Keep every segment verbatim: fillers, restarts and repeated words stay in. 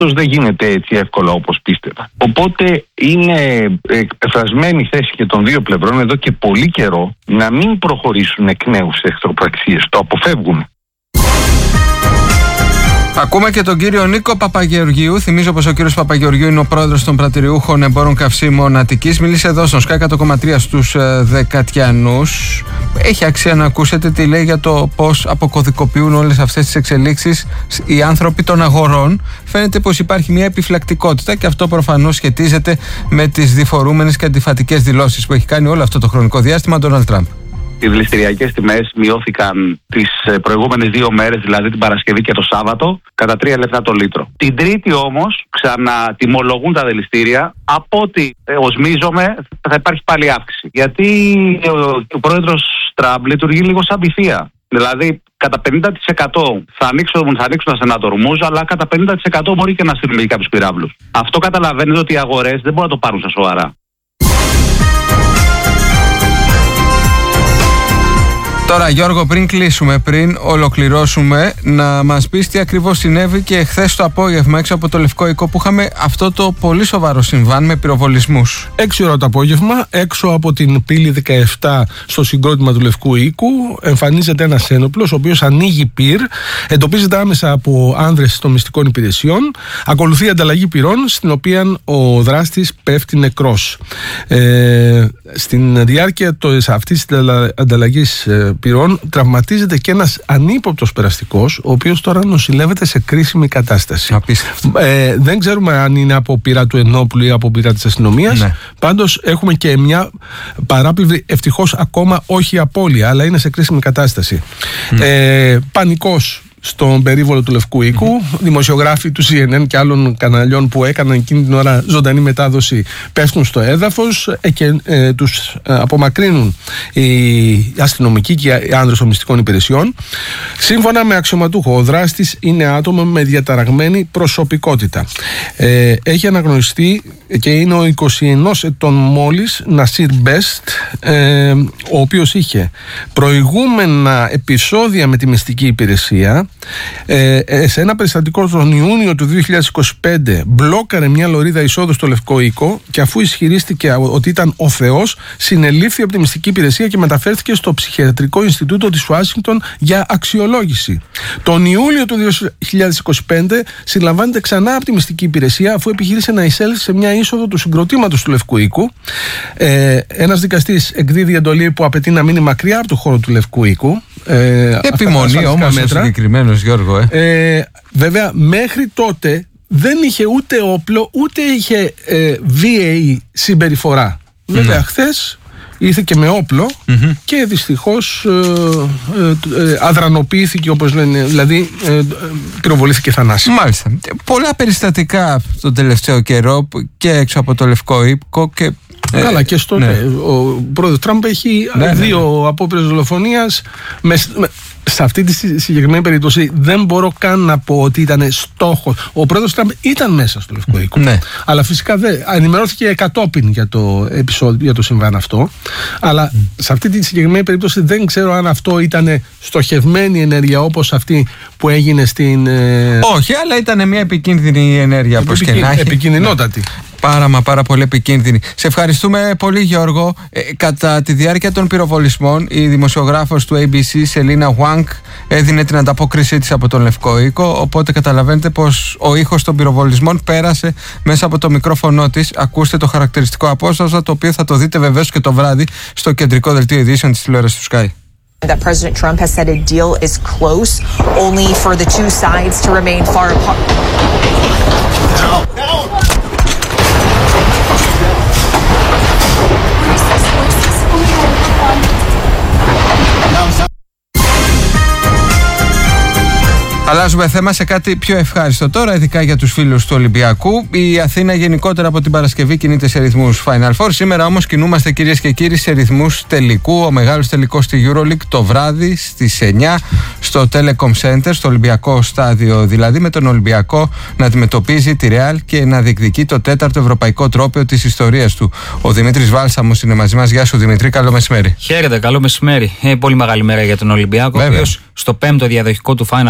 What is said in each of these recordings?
δεν γίνεται έτσι εύκολα όπως πίστευα. Οπότε είναι εκφρασμένη θέση και των δύο πλευρών εδώ και πολύ καιρό να μην προχωρήσουν εκ νέου σε εχθροπραξίες. Το αποφεύγουν. Ακούμε και τον κύριο Νίκο Παπαγεωργίου. Θυμίζω πως ο κύριος Παπαγεωργίου είναι ο πρόεδρος των πρατηριούχων εμπόρων καυσίμων Αττικής. Μίλησε εδώ στον Sky εκατό κόμμα τρία στους ε, Δεκατιανούς. Έχει αξία να ακούσετε τι λέει για το πώς αποκωδικοποιούν όλες αυτές τις εξελίξεις οι άνθρωποι των αγορών. Φαίνεται πως υπάρχει μια επιφυλακτικότητα και αυτό προφανώς σχετίζεται με τις διφορούμενες και αντιφατικές δηλώσεις που έχει κάνει όλο αυτό το χρονικό διάστημα ο Ντόναλντ Τραμπ. Οι δηληστηριακές τιμές μειώθηκαν τις προηγούμενες δύο μέρες, δηλαδή την Παρασκευή και το Σάββατο, κατά τρία λεπτά το λίτρο. Την Τρίτη όμως ξανατιμολογούν τα δηληστήρια. Από ό,τι οσμίζομαι θα υπάρχει πάλι αύξηση. Γιατί ο, ο πρόεδρος Τραμπ λειτουργεί λίγο σαν πυθία. Δηλαδή κατά πενήντα τοις εκατό θα ανοίξουν, θα ανοίξουν τα στενά το Ορμούζ, αλλά κατά πενήντα τοις εκατό μπορεί και να στείλουν κάποιους πυράβλους. Αυτό καταλαβαίνετε ότι οι αγορές δεν μπορούν να το πάρουν στα σοβαρά. Τώρα Γιώργο, πριν κλείσουμε, πριν ολοκληρώσουμε, να μας πεις τι ακριβώς συνέβη και χθες το απόγευμα έξω από το Λευκό Οίκο που είχαμε αυτό το πολύ σοβαρό συμβάν με πυροβολισμούς. Έξι ώρα το απόγευμα, έξω από την πύλη δεκαεπτά στο συγκρότημα του Λευκού Οίκου, εμφανίζεται ένας ένοπλος ο οποίος ανοίγει πυρ, εντοπίζεται άμεσα από άνδρες των μυστικών υπηρεσιών, ακολουθεί ανταλλαγή πυρών στην οποία ο δράστης πέφτει νεκρός. Ε, στην διάρκεια αυτής της ανταλλαγής πυρών τραυματίζεται και ένας ανύποπτος περαστικός, ο οποίος τώρα νοσηλεύεται σε κρίσιμη κατάσταση. Ε, δεν ξέρουμε αν είναι από πυρά του ενόπλου ή από πυρά της αστυνομίας. Ναι. Πάντως έχουμε και μια παράπλευρη, ευτυχώς ακόμα όχι απώλεια, αλλά είναι σε κρίσιμη κατάσταση. Mm. Ε, πανικός στον περίβολο του Λευκού Οίκου. Mm-hmm. Δημοσιογράφοι του σι εν εν και άλλων καναλιών που έκαναν εκείνη την ώρα ζωντανή μετάδοση πέφτουν στο έδαφος ε, και ε, τους ε, απομακρύνουν οι αστυνομικοί και οι άνδρες των μυστικών υπηρεσιών. Σύμφωνα με αξιωματούχο, ο δράστης είναι άτομο με διαταραγμένη προσωπικότητα. Ε, έχει αναγνωριστεί και είναι ο εικοσιενός ετών μόλις Νασίρ Μπέστ, ε, ο οποίος είχε προηγούμενα επεισόδια με τη μυστική υπηρεσία. Ε, σε ένα περιστατικό τον Ιούνιο του δύο χιλιάδες είκοσι πέντε μπλόκαρε μια λωρίδα εισόδου στο Λευκό Οίκο και αφού ισχυρίστηκε ότι ήταν ο Θεός, συνελήφθη από τη μυστική υπηρεσία και μεταφέρθηκε στο Ψυχιατρικό Ινστιτούτο της Ουάσιγκτον για αξιολόγηση. Τον Ιούλιο του δύο χιλιάδες είκοσι πέντε συλλαμβάνεται ξανά από τη μυστική υπηρεσία αφού επιχείρησε να εισέλθει σε μια είσοδο του συγκροτήματος του Λευκού Οίκου. Ε, ένας δικαστής εκδίδει εντολή που απαιτεί να μείνει μακριά από το χώρο του Λευκού Οίκου. Ε, Επιμονή όμως ο συγκεκριμένος Γιώργο ε. Ε, βέβαια μέχρι τότε δεν είχε ούτε όπλο ούτε είχε ε, βίαιη συμπεριφορά. Mm-hmm. Βέβαια χθες ήρθε και με όπλο mm-hmm. και δυστυχώς ε, ε, ε, αδρανοποιήθηκε, όπως λένε, δηλαδή ε, ε, πυροβολήθηκε θανάσιμα. Μάλιστα. Πολλά περιστατικά τον τελευταίο καιρό και έξω από το Λευκό Οίκο και καλά, και στο ναι. Ο πρόεδρος Τραμπ έχει ναι, δύο ναι. απόπειρες δολοφονίας. Με, με, σε αυτή τη συγκεκριμένη περίπτωση δεν μπορώ καν να πω ότι ήταν στόχος. Ο πρόεδρος Τραμπ ήταν μέσα στο Λευκό Οίκο. Ναι. Αλλά φυσικά δεν. Ενημερώθηκε κατόπιν για το επεισόδιο, για το συμβάν αυτό. Αλλά mm. σε αυτή τη συγκεκριμένη περίπτωση δεν ξέρω αν αυτό ήταν στοχευμένη ενέργεια όπως αυτή που έγινε στην. Ε... Όχι, αλλά ήταν μια επικίνδυνη ενέργεια όπως και να έχει. Επικίνδυνότατη. Ναι. Πάρα μα πάρα πολύ επικίνδυνη. Σε ευχαριστούμε πολύ Γιώργο. Ε, κατά τη διάρκεια των πυροβολισμών η δημοσιογράφος του έι μπι σι Σελίνα Χουάνκ έδινε την ανταπόκρισή της από τον Λευκό Οίκο, οπότε καταλαβαίνετε πως ο ήχος των πυροβολισμών πέρασε μέσα από το μικρόφωνο της. Ακούστε το χαρακτηριστικό απόσπασμα, το οποίο θα το δείτε βεβαίως και το βράδυ στο κεντρικό δελτίο ειδήσεων της τηλεόρασης του Sky. That President Trump has said a deal is close, only for the two sides to remain far apart. No. No. Αλλάζουμε θέμα σε κάτι πιο ευχάριστο τώρα, ειδικά για τους φίλους του Ολυμπιακού. Η Αθήνα γενικότερα από την Παρασκευή κινείται σε ρυθμούς Final Four. Σήμερα όμως κινούμαστε, κυρίες και κύριοι, σε ρυθμούς τελικού. Ο μεγάλος τελικός στη EuroLeague το βράδυ στις εννιά στο Telecom Center, στο Ολυμπιακό στάδιο δηλαδή, με τον Ολυμπιακό να αντιμετωπίζει τη Real και να διεκδικεί το τέταρτο ευρωπαϊκό τρόπαιο της ιστορίας του. Ο Δημήτρης Βάλσαμος είναι μαζί μας. Γεια σου Δημήτρη, καλό μεσημέρι. Χαίρετε, καλό μεσημέρι. Ε, πολύ μεγάλη μέρα για τον Ολυμπιακό, ο οποίος στο πέμπτο διαδοχικό του Final Four ψάχνει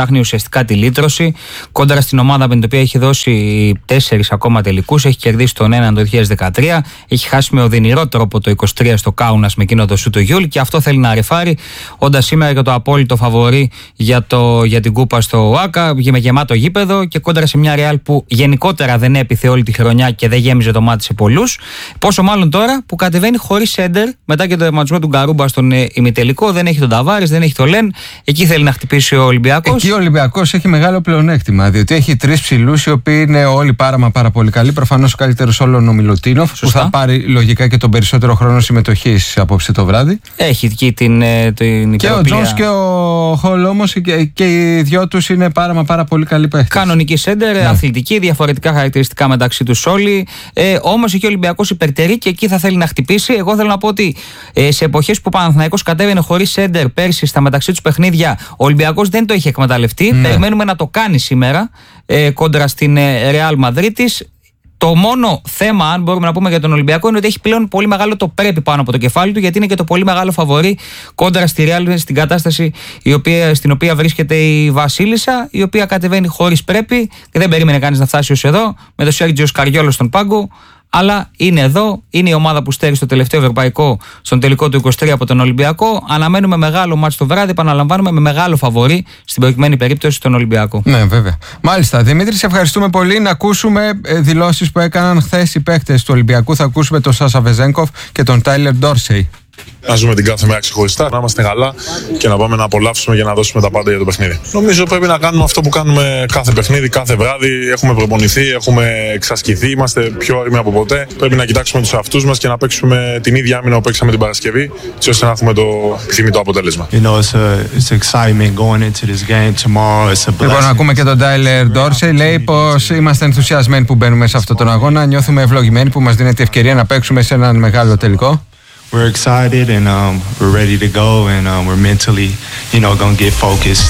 ψάχνει ουσιαστικά τη λύτρωση κόντρα στην ομάδα με την οποία έχει δώσει τέσσερις ακόμα τελικούς. Έχει κερδίσει τον έναν το δύο χιλιάδες δεκατρία, έχει χάσει με οδυνηρό τρόπο το είκοσι τρία στο Κάουνας με εκείνο το σου του Γιούλ και αυτό θέλει να ρεφάρει, όντας σήμερα και το απόλυτο φαβορί για, το, για την κούπα στο ΟΑΚΑ, με γεμάτο γήπεδο και κόντρα σε μια Ρεάλ που γενικότερα δεν έπιθε όλη τη χρονιά και δεν γέμιζε το μάτι σε πολλούς. Πόσο μάλλον τώρα που κατεβαίνει χωρίς σέντερ μετά και το τερματισμό του Γκαρούμπα στον ε, ημιτελικό. Δεν έχει τον Ταβάρης, δεν έχει τον Λεν. Εκεί θέλει να χτυπήσει ο Ολυμπιακός. Εκεί ο Ολυμπιακός έχει μεγάλο πλεονέκτημα, διότι έχει τρεις ψηλούς οι οποίοι είναι όλοι πάρα μα πάρα πολύ καλοί. Προφανώς ο καλύτερος όλων ο Μιλουτίνοφ, που θα πάρει λογικά και τον περισσότερο χρόνο συμμετοχής απόψε το βράδυ. Έχει εκεί την, την και ο Τζονς και ο Χολ όμως και, και οι δυο τους είναι πάρα μα πάρα πολύ καλοί παίχτες. Κανονική σέντερ, ναι. Αθλητική, διαφορετικά χαρακτηριστικά μεταξύ τους όλοι. Ε, όμως εκεί ο Ολυμπιακός υπερτερεί και εκεί θα θέλει να χτυπήσει. Εγώ θέλω να πω ότι ε, σε εποχές που ο Παναθηναϊκός κατέβαινε χωρίς σέντερ πέρσι στα μεταξύ τους παιχνίδια, ο Ολυμπιακός δεν το είχε εκμεταλλευτεί. Ναι. Περιμένουμε να το κάνει σήμερα ε, κόντρα στην Ρεάλ Μαδρίτης. Το μόνο θέμα, αν μπορούμε να πούμε για τον Ολυμπιακό, είναι ότι έχει πλέον πολύ μεγάλο το πρέπει πάνω από το κεφάλι του, γιατί είναι και το πολύ μεγάλο φαβορί κόντρα στη Ρεάλ στην κατάσταση η οποία, στην οποία βρίσκεται η Βασίλισσα, η οποία κατεβαίνει χωρίς πρέπει και δεν περίμενε κανείς να φτάσει ως εδώ, με τον Σέργιο Σκαριόλο στον πάγκο. Αλλά είναι εδώ, είναι η ομάδα που στέρισε το τελευταίο ευρωπαϊκό στον τελικό του είκοσι τρία από τον Ολυμπιακό. Αναμένουμε μεγάλο μάτς το βράδυ, επαναλαμβάνουμε, με μεγάλο φαβορί στην προκειμένη περίπτωση τον Ολυμπιακό. Ναι, βέβαια. Μάλιστα. Δημήτρη, σε ευχαριστούμε πολύ. Να ακούσουμε δηλώσεις που έκαναν χθες οι παίκτες του Ολυμπιακού. Θα ακούσουμε τον Σάσα Βεζένκοφ και τον Τάιλερ Ντόρσεϊ. Να ζούμε την κάθε μέρα ξεχωριστά, να είμαστε καλά και να πάμε να απολαύσουμε και να δώσουμε τα πάντα για το παιχνίδι. Νομίζω πρέπει να κάνουμε αυτό που κάνουμε κάθε παιχνίδι, κάθε βράδυ. Έχουμε προπονηθεί, έχουμε εξασκηθεί, είμαστε πιο όριμοι από ποτέ. Πρέπει να κοιτάξουμε τους εαυτούς μας και να παίξουμε την ίδια άμυνα που παίξαμε την Παρασκευή, έτσι ώστε να έχουμε το επιθυμητό αποτέλεσμα. Λοιπόν, να ακούμε και τον Τάιλερ Ντόρσεϊ. Λέει πως είμαστε ενθουσιασμένοι που μπαίνουμε σε αυτόν τον αγώνα. Νιώθουμε ευλογημένοι που μας δίνεται ευκαιρία να παίξουμε σε έναν μεγάλο τελικό. We're excited and um, we're ready to go and um, we're mentally, you know, gonna get focused.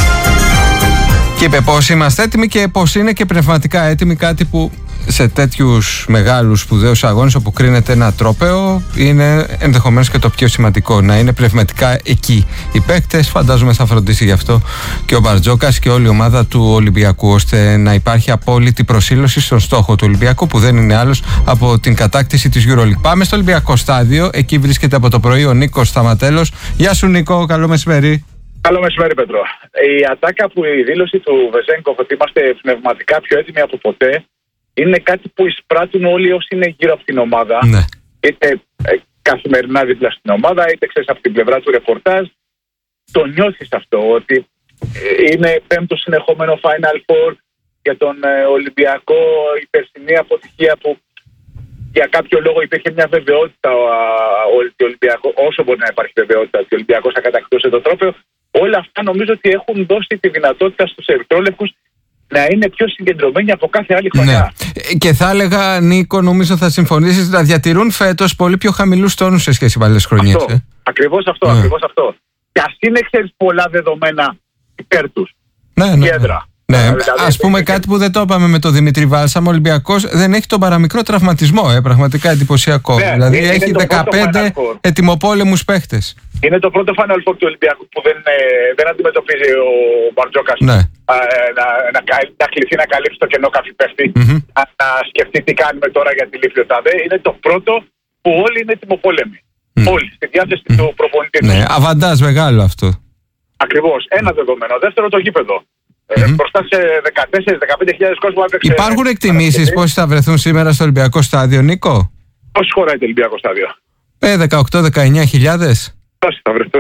Και είπε πως είμαστε έτοιμοι και πως είναι και πνευματικά έτοιμοι, κάτι που σε τέτοιους μεγάλους σπουδαίους αγώνες όπου κρίνεται ένα τρόπαιο είναι ενδεχομένως και το πιο σημαντικό, να είναι πνευματικά εκεί οι παίκτες. Φαντάζομαι θα φροντίσει γι' αυτό και ο Μπαρτζόκας και όλη η ομάδα του Ολυμπιακού, ώστε να υπάρχει απόλυτη προσήλωση στον στόχο του Ολυμπιακού, που δεν είναι άλλος από την κατάκτηση της EuroLeague. Πάμε στο Ολυμπιακό στάδιο, εκεί βρίσκεται από το πρωί ο Νίκος Σταματέλος. Γεια σου Νίκο, καλό μεσημέρι. Καλό μεσημέρι, Πέτρο. Η ατάκα που η δήλωση του Βεζένκοφ ότι είμαστε πνευματικά πιο έτοιμοι από ποτέ είναι κάτι που εισπράττουν όλοι όσοι είναι γύρω από την ομάδα. Ναι. Είτε ε, καθημερινά δίπλα στην ομάδα, είτε ξέρεις από την πλευρά του ρεπορτάζ. Το νιώθεις αυτό, ότι ε, είναι πέμπτο συνεχόμενο Final Four για τον ε, Ολυμπιακό, η περσινή αποτυχία που για κάποιο λόγο υπήρχε μια βεβαιότητα ότι ο Ολυμπιακό, όσο μπορεί να υπάρχει βεβαιότητα ότι ο Ολυμπιακός θα κατακτούσε το τρόπαιο. Όλα αυτά νομίζω ότι έχουν δώσει τη δυνατότητα στους ερυθρόλευκους να είναι πιο συγκεντρωμένοι από κάθε άλλη χρονιά. Ναι. Και θα έλεγα, Νίκο, νομίζω θα συμφωνήσεις, να διατηρούν φέτος πολύ πιο χαμηλούς τόνους σε σχέση με άλλες χρονιές. Αυτό. Ε? Ακριβώς αυτό, ναι. ακριβώς αυτό. Και ας είναι, ξέρεις, πολλά δεδομένα υπέρ τους. Ναι, ναι. Κέντρα. Ναι, δηλαδή, ας πούμε κάτι και... που δεν το είπαμε με τον Δημήτρη Βάλσαμ, ο Ολυμπιακός δεν έχει τον παραμικρό τραυματισμό, ε, πραγματικά εντυπωσιακό. Ναι, δηλαδή είναι, έχει είναι δεκαπέντε ετοιμοπόλεμους παίχτες. Είναι το πρώτο Final Four του Ολυμπιακού που δεν, δεν αντιμετωπίζει ο Μπαρτζόκας ναι. να, να, να, να κληθεί να καλύψει το κενό κάποιου παίχτη, mm-hmm. να, να σκεφτεί τι κάνουμε τώρα για τη λήφη οτάδε. Είναι το πρώτο που όλοι είναι ετοιμοπόλεμοι. Mm. Όλοι, στη διάθεση mm. του προπονητή. Ναι, αβαντάζ μεγάλο αυτό. Ακριβώς, ένα mm. δεδομένο. Δεύτερο, το γήπεδο. Mm-hmm. Ε, μπροστά σε δεκατέσσερις με δεκαπέντε χιλιάδες κόσμο έπαιξε. Υπάρχουν εκτιμήσεις πόσοι θα βρεθούν σήμερα στο Ολυμπιακό στάδιο, Νίκο? Πόσοι χωράει το Ολυμπιακό στάδιο? Ε, δεκαοκτώ με δεκαεννιά χιλιάδες. Πόσοι θα βρεθούν?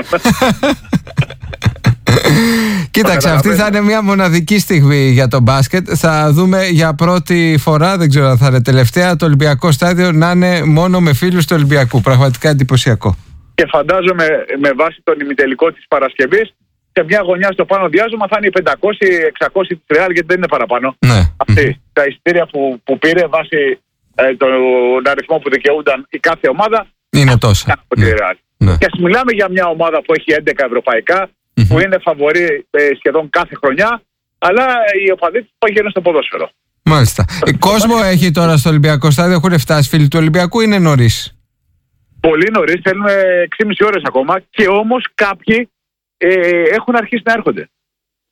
Κοίταξε, αυτή θα είναι μια μοναδική στιγμή για το μπάσκετ. Θα δούμε για πρώτη φορά, δεν ξέρω αν θα είναι τελευταία, το Ολυμπιακό στάδιο να είναι μόνο με φίλους του Ολυμπιακού. Πραγματικά εντυπωσιακό. Και φαντάζομαι με βάση τον ημιτελικό της Παρασκευής, σε μια γωνιά στο πάνω διάζωμα θα είναι οι πεντακόσιοι εξακόσιοι της Ρεάλ, γιατί δεν είναι παραπάνω. Ναι. Αυτή, mm-hmm. τα εισιτήρια που, που πήρε βάσει ε, τον αριθμό που δικαιούνταν η κάθε ομάδα είναι τόσα. Από τη Ρεάλ. Ναι. Και ας μιλάμε για μια ομάδα που έχει έντεκα ευρωπαϊκά, mm-hmm. που είναι φαβορί ε, σχεδόν κάθε χρονιά, αλλά οι οπαδοί του παγαίνουν στο ποδόσφαιρο. Μάλιστα. Ε, κόσμο έχει τώρα στο Ολυμπιακό στάδιο, έχουν φτάσει φίλοι του Ολυμπιακού, είναι νωρίς? Πολύ νωρίς, θέλουμε έξι και μισή ώρες ακόμα, και όμως κάποιοι Ε, έχουν αρχίσει να έρχονται.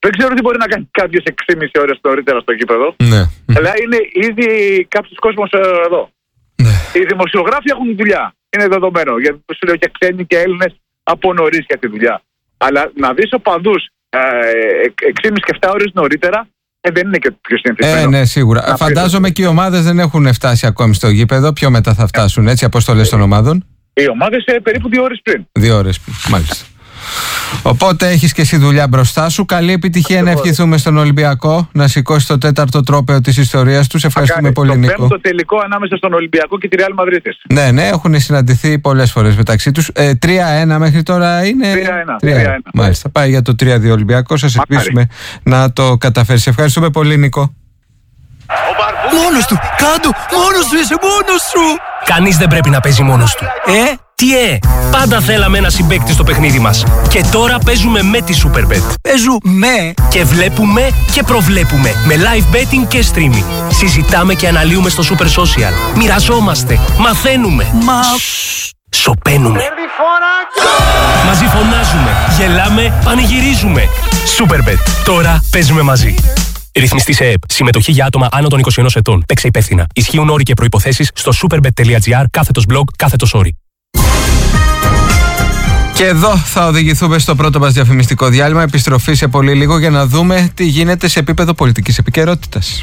Δεν ξέρω τι μπορεί να κάνει κάποιο έξι και μισή ώρες νωρίτερα στο γήπεδο. Ναι. Αλλά είναι ήδη κάποιος κόσμος εδώ. Ναι. Οι δημοσιογράφοι έχουν δουλειά. Είναι δεδομένο. Γιατί σου λέω και ξένοι και Έλληνες από νωρίς για τη δουλειά. Αλλά να δεις οπαδούς έξι και μισή και επτά ώρες νωρίτερα, ε, δεν είναι και πιο συνηθισμένο. Ε, ναι, σίγουρα. Να Φαντάζομαι και οι ομάδες δεν έχουν φτάσει ακόμη στο γήπεδο. Πιο μετά θα φτάσουν, έτσι, αποστολές των ομάδων. Οι ομάδες ε, περίπου δύο ώρες πριν. Δύο ώρες πριν, μάλιστα. Οπότε έχεις και εσύ δουλειά μπροστά σου. Καλή επιτυχία να ευχηθούμε στον Ολυμπιακό να σηκώσει το τέταρτο τρόπαιο της ιστορίας του. Ευχαριστούμε πολύ, το Νίκο. Το πέμπτο τελικό ανάμεσα στον Ολυμπιακό και τη Ρεάλ Μαδρίτης. Ναι, ναι, έχουν συναντηθεί πολλές φορές μεταξύ τους. Ε, τρία ένα μέχρι τώρα είναι. τρία ένα. Μάλιστα. Πάει για το τρία δύο Ολυμπιακό. Σας ελπίσουμε να το καταφέρεις. Ευχαριστούμε πολύ, Νίκο. Μόνος του! Κάντο! Μόνος σου είσαι! Μόνος σου! Κανείς δεν πρέπει να παίζει μόνος του. Ε? Τι ε! Πάντα θέλαμε ένα συμπαίκτη στο παιχνίδι μας. Και τώρα παίζουμε με τη Superbet. Παίζουμε και βλέπουμε και προβλέπουμε. Με live betting και streaming. Συζητάμε και αναλύουμε στο Super Social. Μοιραζόμαστε. Μαθαίνουμε. Μα... Σοπαίνουμε. Μαζί φωνάζουμε. Γελάμε. Πανηγυρίζουμε. Superbet. Τώρα παίζουμε μαζί. Ρυθμιστή σε ΕΕΠ. Συμμετοχή για άτομα άνω των είκοσι ενός ετών. Παίξε υπεύθυνα. Ισχύουν όροι και προϋποθέσεις στο superbet.gr κάθετος blog κάθετος όροι. Και εδώ θα οδηγηθούμε στο πρώτο μας διαφημιστικό διάλειμμα. Επιστροφή σε πολύ λίγο για να δούμε τι γίνεται σε επίπεδο πολιτικής επικαιρότητας.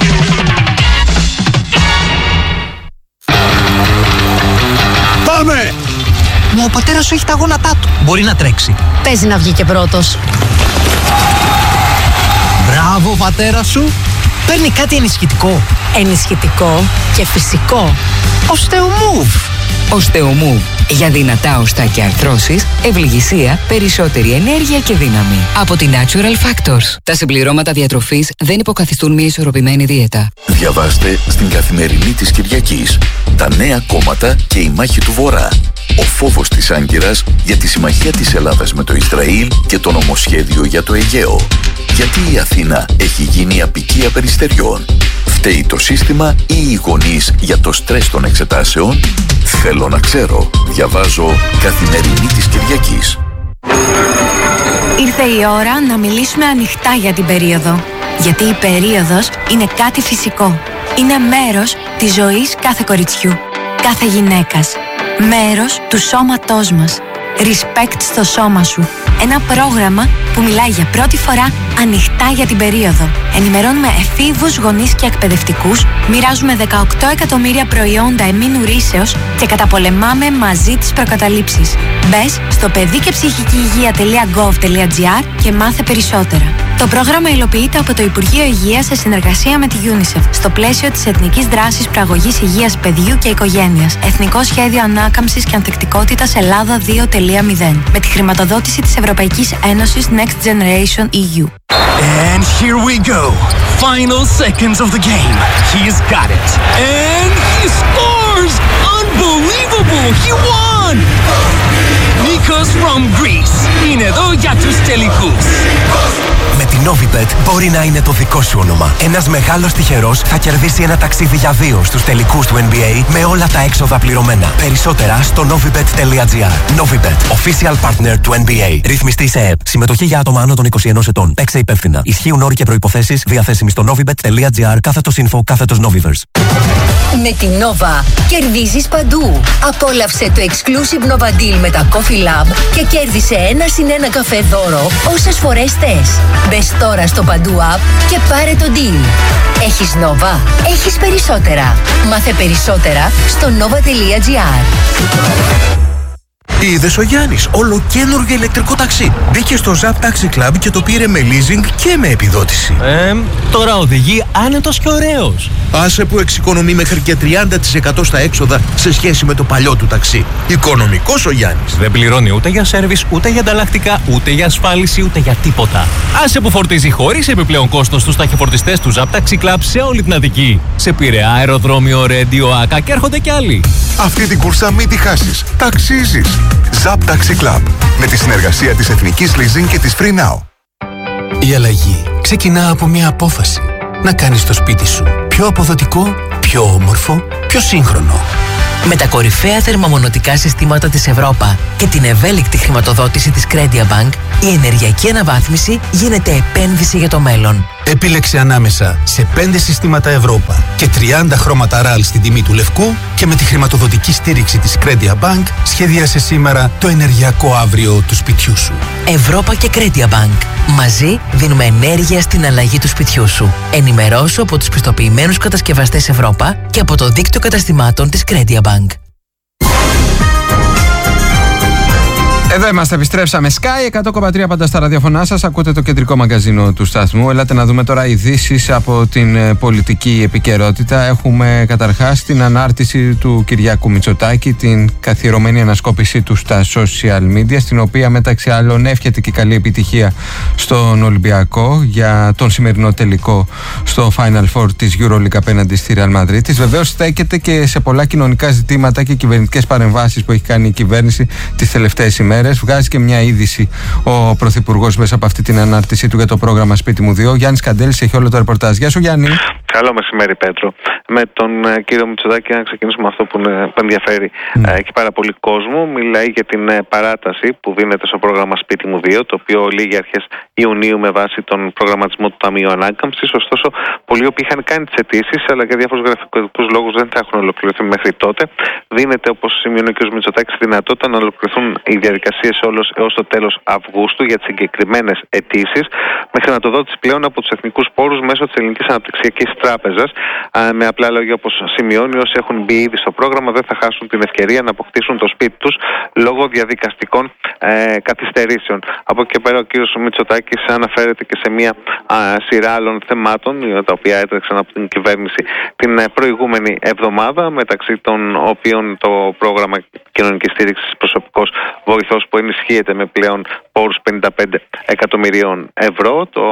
Πάμε! Μα ο πατέρας σου έχει τα γόνατά του. Μπορεί να τρέξει. Παίζει να βγει και πρώτος. Μπράβο, πατέρα σου. Παίρνει κάτι ενισχυτικό. Ενισχυτικό και φυσικό. Οστεομούβ. Οστεομούβ. Για δυνατά οστά και αρθρώσεις, ευληγησία, περισσότερη ενέργεια και δύναμη. Από τη Natural Factors. Τα συμπληρώματα διατροφής δεν υποκαθιστούν μια ισορροπημένη δίαιτα. Διαβάστε στην Καθημερινή της Κυριακής τα νέα κόμματα και η μάχη του Βορρά. Ο φόβος της Άγκυρας για τη συμμαχία της Ελλάδας με το Ισραήλ και το νομοσχέδιο για το Αιγαίο. Γιατί η Αθήνα έχει γίνει απικία περιστεριών. Φταίει το σύστημα ή οι γονείς για το στρες των εξετάσεων. Θέλω να ξέρω. Διαβάζω Καθημερινή της Κυριακής. Ήρθε η ώρα να μιλήσουμε ανοιχτά για την περίοδο. Γιατί η περίοδος είναι κάτι φυσικό. Είναι μέρος της ζωής κάθε κοριτσιού, κάθε γυναίκας. Μέρος του σώματός μας. Respect στο σώμα σου. Ένα πρόγραμμα που μιλάει για πρώτη φορά ανοιχτά για την περίοδο. Ενημερώνουμε εφήβους, γονείς και εκπαιδευτικούς, μοιράζουμε δεκαοκτώ εκατομμύρια προϊόντα εμήνου ρήσεως και καταπολεμάμε μαζί τις προκαταλήψεις. Μπες στο παιδί και ψυχική υγεία τελεία γκοβ τελεία τζι άρ και μάθε περισσότερα. Το πρόγραμμα υλοποιείται από το Υπουργείο Υγείας σε συνεργασία με τη UNICEF στο πλαίσιο της Εθνικής Δράσης Προαγωγής Υγείας Παιδιού και Οικογένειας. Εθνικό Σχέδιο Ανάκαμψης και Ανθεκτικότητας Ελλάδα δύο τελεία μηδέν. Με τη χρηματοδότηση της Ευρωπαϊκής Ένωσης Next Generation ι γιου. And here we go. Final seconds of the game. He's got it. And he scores! Unbelievable! He won! Nikos from Greece. Είναι εδώ για τους τελικούς. Με την Novibet μπορεί να είναι το δικό σου όνομα. Ένας μεγάλος τυχερός θα κερδίσει ένα ταξίδι για δύο στους τελικούς του N B A με όλα τα έξοδα πληρωμένα. Περισσότερα στο novibet τελεία τζι άρ. Novibet, official partner του N B A. Ρυθμιστή σε ΕΕΠ. Συμμετοχή για άτομα άνω των είκοσι ενός ετών. Παίξε υπεύθυνα. Ισχύουν όροι και προϋποθέσεις. Διαθέσιμοι στο novibet τελεία τζι άρ κάθετος info κάθετος noviverse. Με την Nova κερδίζεις παντού. Απόλαυσε το exclusive Nova Deal με τα Coffee Lab και κέρδισε ένα συν ένα καφέ δώρο όσες φορές θες. Μπες τώρα στο Παντού App και πάρε το deal. Έχεις Nova, έχεις περισσότερα. Μάθε περισσότερα στο nova τελεία τζι άρ. Είδες ο Γιάννης, ολοκαίνουργιο ηλεκτρικό ταξί. Μπήκε στο Zap Taxi Club και το πήρε με leasing και με επιδότηση. Ε, τώρα οδηγεί άνετος και ωραίος. Άσε που εξοικονομεί μέχρι και τριάντα τοις εκατό στα έξοδα σε σχέση με το παλιό του ταξί. Οικονομικός ο Γιάννης. Δεν πληρώνει ούτε για σέρβις, ούτε για ανταλλακτικά, ούτε για ασφάλιση, ούτε για τίποτα. Άσε που φορτίζει χωρίς επιπλέον κόστος στους ταχυφορτιστές του Zap Taxi Club σε όλη την Αττική. Σε Πειραιά, αεροδρόμιο, Ρέντιο, Άκα και έρχονται κι άλλοι. Αυτή την κούρσα μην τη χάσεις. Ταξίζεις. Zap Taxi Club. Με τη συνεργασία της Εθνικής Leasing και της Free Now. Η αλλαγή ξεκινά από μια απόφαση. Να κάνεις το σπίτι σου πιο αποδοτικό, πιο όμορφο, πιο σύγχρονο. Με τα κορυφαία θερμομονωτικά συστήματα της Ευρώπα και την ευέλικτη χρηματοδότηση της Credia Bank, Η ενεργειακή αναβάθμιση γίνεται επένδυση για το μέλλον. Επίλεξε ανάμεσα σε πέντε συστήματα Ευρώπα και τριάντα χρώματα ραλ στην τιμή του λευκού και με τη χρηματοδοτική στήριξη της Credia Bank σχεδίασε σήμερα το ενεργειακό αύριο του σπιτιού σου. Ευρώπα και Credia Bank. Μαζί δίνουμε ενέργεια στην αλλαγή του σπιτιού σου. Ενημερώσου από τους πιστοποιημένους κατασκευαστές Ευρώπα και από το δίκτυο καταστημάτων της Credia Bank. Εδώ είμαστε, επιστρέψαμε. Sky εκατό κόμμα τρία πάντα στα ραδιοφωνά σας. Ακούτε το κεντρικό μαγκαζίνο του σταθμού. Ελάτε να δούμε τώρα ειδήσεις από την πολιτική επικαιρότητα. Έχουμε καταρχάς την ανάρτηση του Κυριάκου Μητσοτάκη, την καθιερωμένη ανασκόπησή του στα social media, στην οποία μεταξύ άλλων εύχεται και καλή επιτυχία στον Ολυμπιακό για τον σημερινό τελικό στο Final Four της EuroLeague απέναντι στη Real Madrid. Βεβαίως στέκεται και σε πολλά κοινωνικά ζητήματα και κυβερνητικές παρεμβάσεις που έχει κάνει η κυβέρνηση τις τελευταίες ημέρες. Βγάζει και μια είδηση ο Πρωθυπουργός μέσα από αυτή την ανάρτησή του για το πρόγραμμα Σπίτι μου δύο. Γιάννης Καντέλης έχει όλο το ρεπορτάζ. Γεια σου, Γιάννη. Καλό μεσημέρι, Πέτρο. Με τον ε, κύριο Μητσοτάκη, να ξεκινήσουμε αυτό που, ε, που ενδιαφέρει mm. ε, και πάρα πολύ κόσμο. Μιλάει για την ε, παράταση που δίνεται στο πρόγραμμα Σπίτι μου δύο, το οποίο λήγει αρχές Ιουνίου με βάση τον προγραμματισμό του Ταμείου Ανάκαμψης. Ωστόσο, πολλοί που είχαν κάνει τις αιτήσεις, αλλά για διάφορους γραφειοκρατικούς λόγους δεν θα έχουν ολοκληρωθεί μέχρι τότε. Δίνεται, όπως σημειώνει ο κ. Μητσοτάκης, τη δυνατότητα να ολοκληρωθούν οι διαδικασίες όλος έως το τέλος Αυγούστου για τις συγκεκριμένες αιτήσεις, με χρηματοδότηση πλέον από τους εθνικούς πόρους μέσω της Ελληνικής Αναπτυξιακής Τράπεζας. Με απλά λόγια, όπως σημειώνει, όσοι έχουν μπει ήδη στο πρόγραμμα δεν θα χάσουν την ευκαιρία να αποκτήσουν το σπίτι τους λόγω διαδικαστικών ε, καθυστερήσεων. Από εκεί και πέρα, ο κ. Μητσοτάκης αναφέρεται και σε μια α, σειρά άλλων θεμάτων, τα οποία έτρεξαν από την κυβέρνηση την προηγούμενη εβδομάδα, μεταξύ των οποίων το πρόγραμμα κοινωνικής στήριξης προσωπικός βοηθός που ενισχύεται με πλέον πόρους πενήντα πέντε εκατομμυρίων ευρώ, το,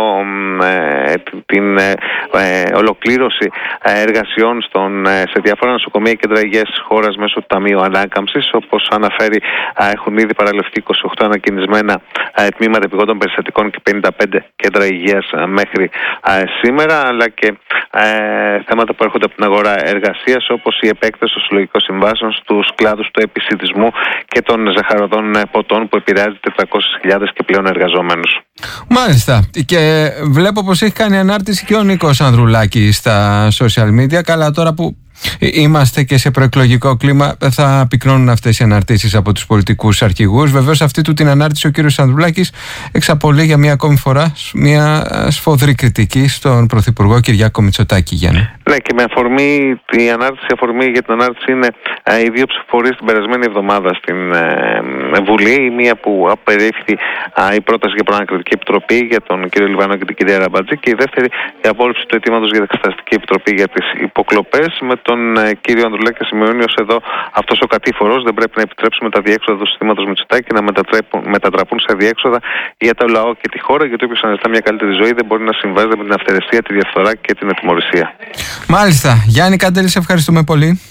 ε, την ε, ε, ολοκλήρωση εργασιών στον, σε διάφορα νοσοκομεία και κέντρα υγείας της χώρας μέσω του Ταμείου Ανάκαμψης. Όπως αναφέρει, έχουν ήδη παραλευθεί είκοσι οκτώ ανακοινισμένα τμήματα επιγόντων περιστατικών και πενήντα πέντε κέντρα υγείας μέχρι σήμερα, αλλά και ε, θέματα που έρχονται από την αγορά εργασίας, όπως η επέκταση των συλλογικών συμβάσεων στους κλάδους του επισιτισμού και των ζαχαροδών ποτών, που επηρεάζει τετρακόσιες χιλιάδες και πλέον εργαζόμενους. Μάλιστα. Και βλέπω πως έχει κάνει ανάρτηση και ο Νίκος Ανδρουλάκης στα social media. Καλά, τώρα που είμαστε και σε προεκλογικό κλίμα, θα πυκνώνουν αυτές οι αναρτήσεις από τους πολιτικούς αρχηγούς. Βεβαίως, αυτή του την ανάρτηση ο κύριος Ανδρουλάκης εξαπολύει για μία ακόμη φορά μια σφοδρή κριτική στον Πρωθυπουργό Κυριάκο Μητσοτάκη. Γιάννη. Ναι, και με αφορμή η ανάρτηση, αφορμή για την ανάρτηση είναι ε, οι δύο ψηφοφορίες την περασμένη εβδομάδα στην ε, Βουλή. Η μία που απερίφθη ε, η πρόταση για προανακριτική επιτροπή για τον κύριο Λιβανό και την κυρία Ραμπατζή, και η δεύτερη η απόρριψη του αιτήματος για την εξεταστική επιτροπή για τις υποκλοπές. Με τον ε, κύριο Ανδρουλάκη σημειώνει ως εδώ αυτός ο κατήφορος: δεν πρέπει να επιτρέψουμε τα διέξοδα του συστήματος Μητσοτάκη να μετατραπούν σε διέξοδα για το λαό και τη χώρα, γιατί όποιος αναζητά μια καλύτερη ζωή δεν μπορεί να συμβάζεται με την αυθαιρεσία, τη διαφθορά και την ατιμωρησία. Μάλιστα. Γιάννη Καντέλη, σε ευχαριστούμε πολύ.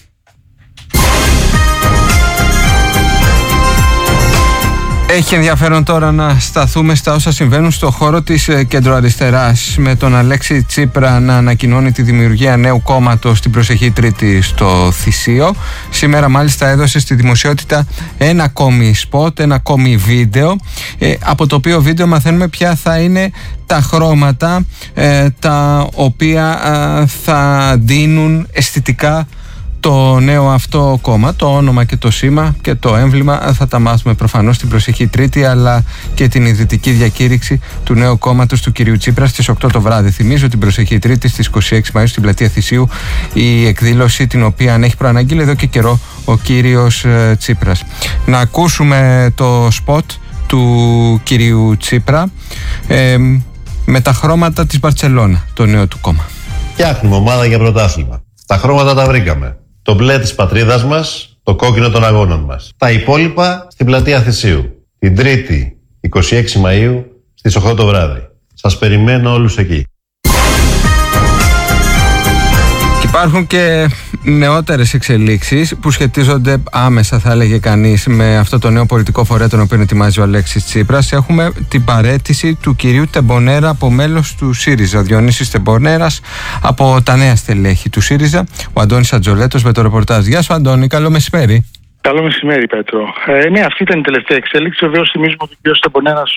Έχει ενδιαφέρον τώρα να σταθούμε στα όσα συμβαίνουν στο χώρο της κεντροαριστεράς, με τον Αλέξη Τσίπρα να ανακοινώνει τη δημιουργία νέου κόμματος την προσεχή Τρίτη στο Θησίο. Σήμερα μάλιστα έδωσε στη δημοσιότητα ένα ακόμη σποτ, ένα ακόμη βίντεο, ε, από το οποίο βίντεο μαθαίνουμε ποια θα είναι τα χρώματα ε, τα οποία ε, θα δίνουν αισθητικά το νέο αυτό κόμμα. Το όνομα και το σήμα και το έμβλημα θα τα μάθουμε προφανώς την προσεχή Τρίτη, αλλά και την ιδρυτική διακήρυξη του νέου κόμματος του κυρίου Τσίπρα στις οκτώ το βράδυ. Θυμίζω την προσεχή Τρίτη στις είκοσι έξι Μαΐου στην πλατεία Θησίου, η εκδήλωση την οποία έχει προαναγγείλει εδώ και καιρό ο κύριος ε, Τσίπρας. Να ακούσουμε το σποτ του κυρίου Τσίπρα ε, με τα χρώματα της Μπαρτσελώνα, το νέο του κόμμα. Φτιάχνουμε ομάδα για πρωτάθλημα. Τα χρώματα τα βρήκαμε. Το μπλε της πατρίδας μας, το κόκκινο των αγώνων μας. Τα υπόλοιπα στην πλατεία Θησίου. Την Τρίτη, είκοσι έξι Μαΐου, στις οκτώ το βράδυ. Σας περιμένω όλους εκεί. Υπάρχουν και νεότερες εξελίξεις που σχετίζονται άμεσα, θα έλεγε κανείς, με αυτό το νέο πολιτικό φορέα τον οποίο ετοιμάζει ο Αλέξης Τσίπρας. Έχουμε την παραίτηση του κυρίου Τεμπονέρα από μέλος του ΣΥΡΙΖΑ. Ο Διονύσης Τεμπονέρας από τα νέα στελέχη του ΣΥΡΙΖΑ. Ο Αντώνης Ατζολέτος με το ρεπορτάζ. Γεια σου, Αντώνη, καλό μεσημέρι. Καλό μεσημέρι, Πέτρο. Ε, ναι, αυτή ήταν η τελευταία εξέλιξη. Βεβαίως θυμίζουμε ότι ο κ. Στεμπονέρας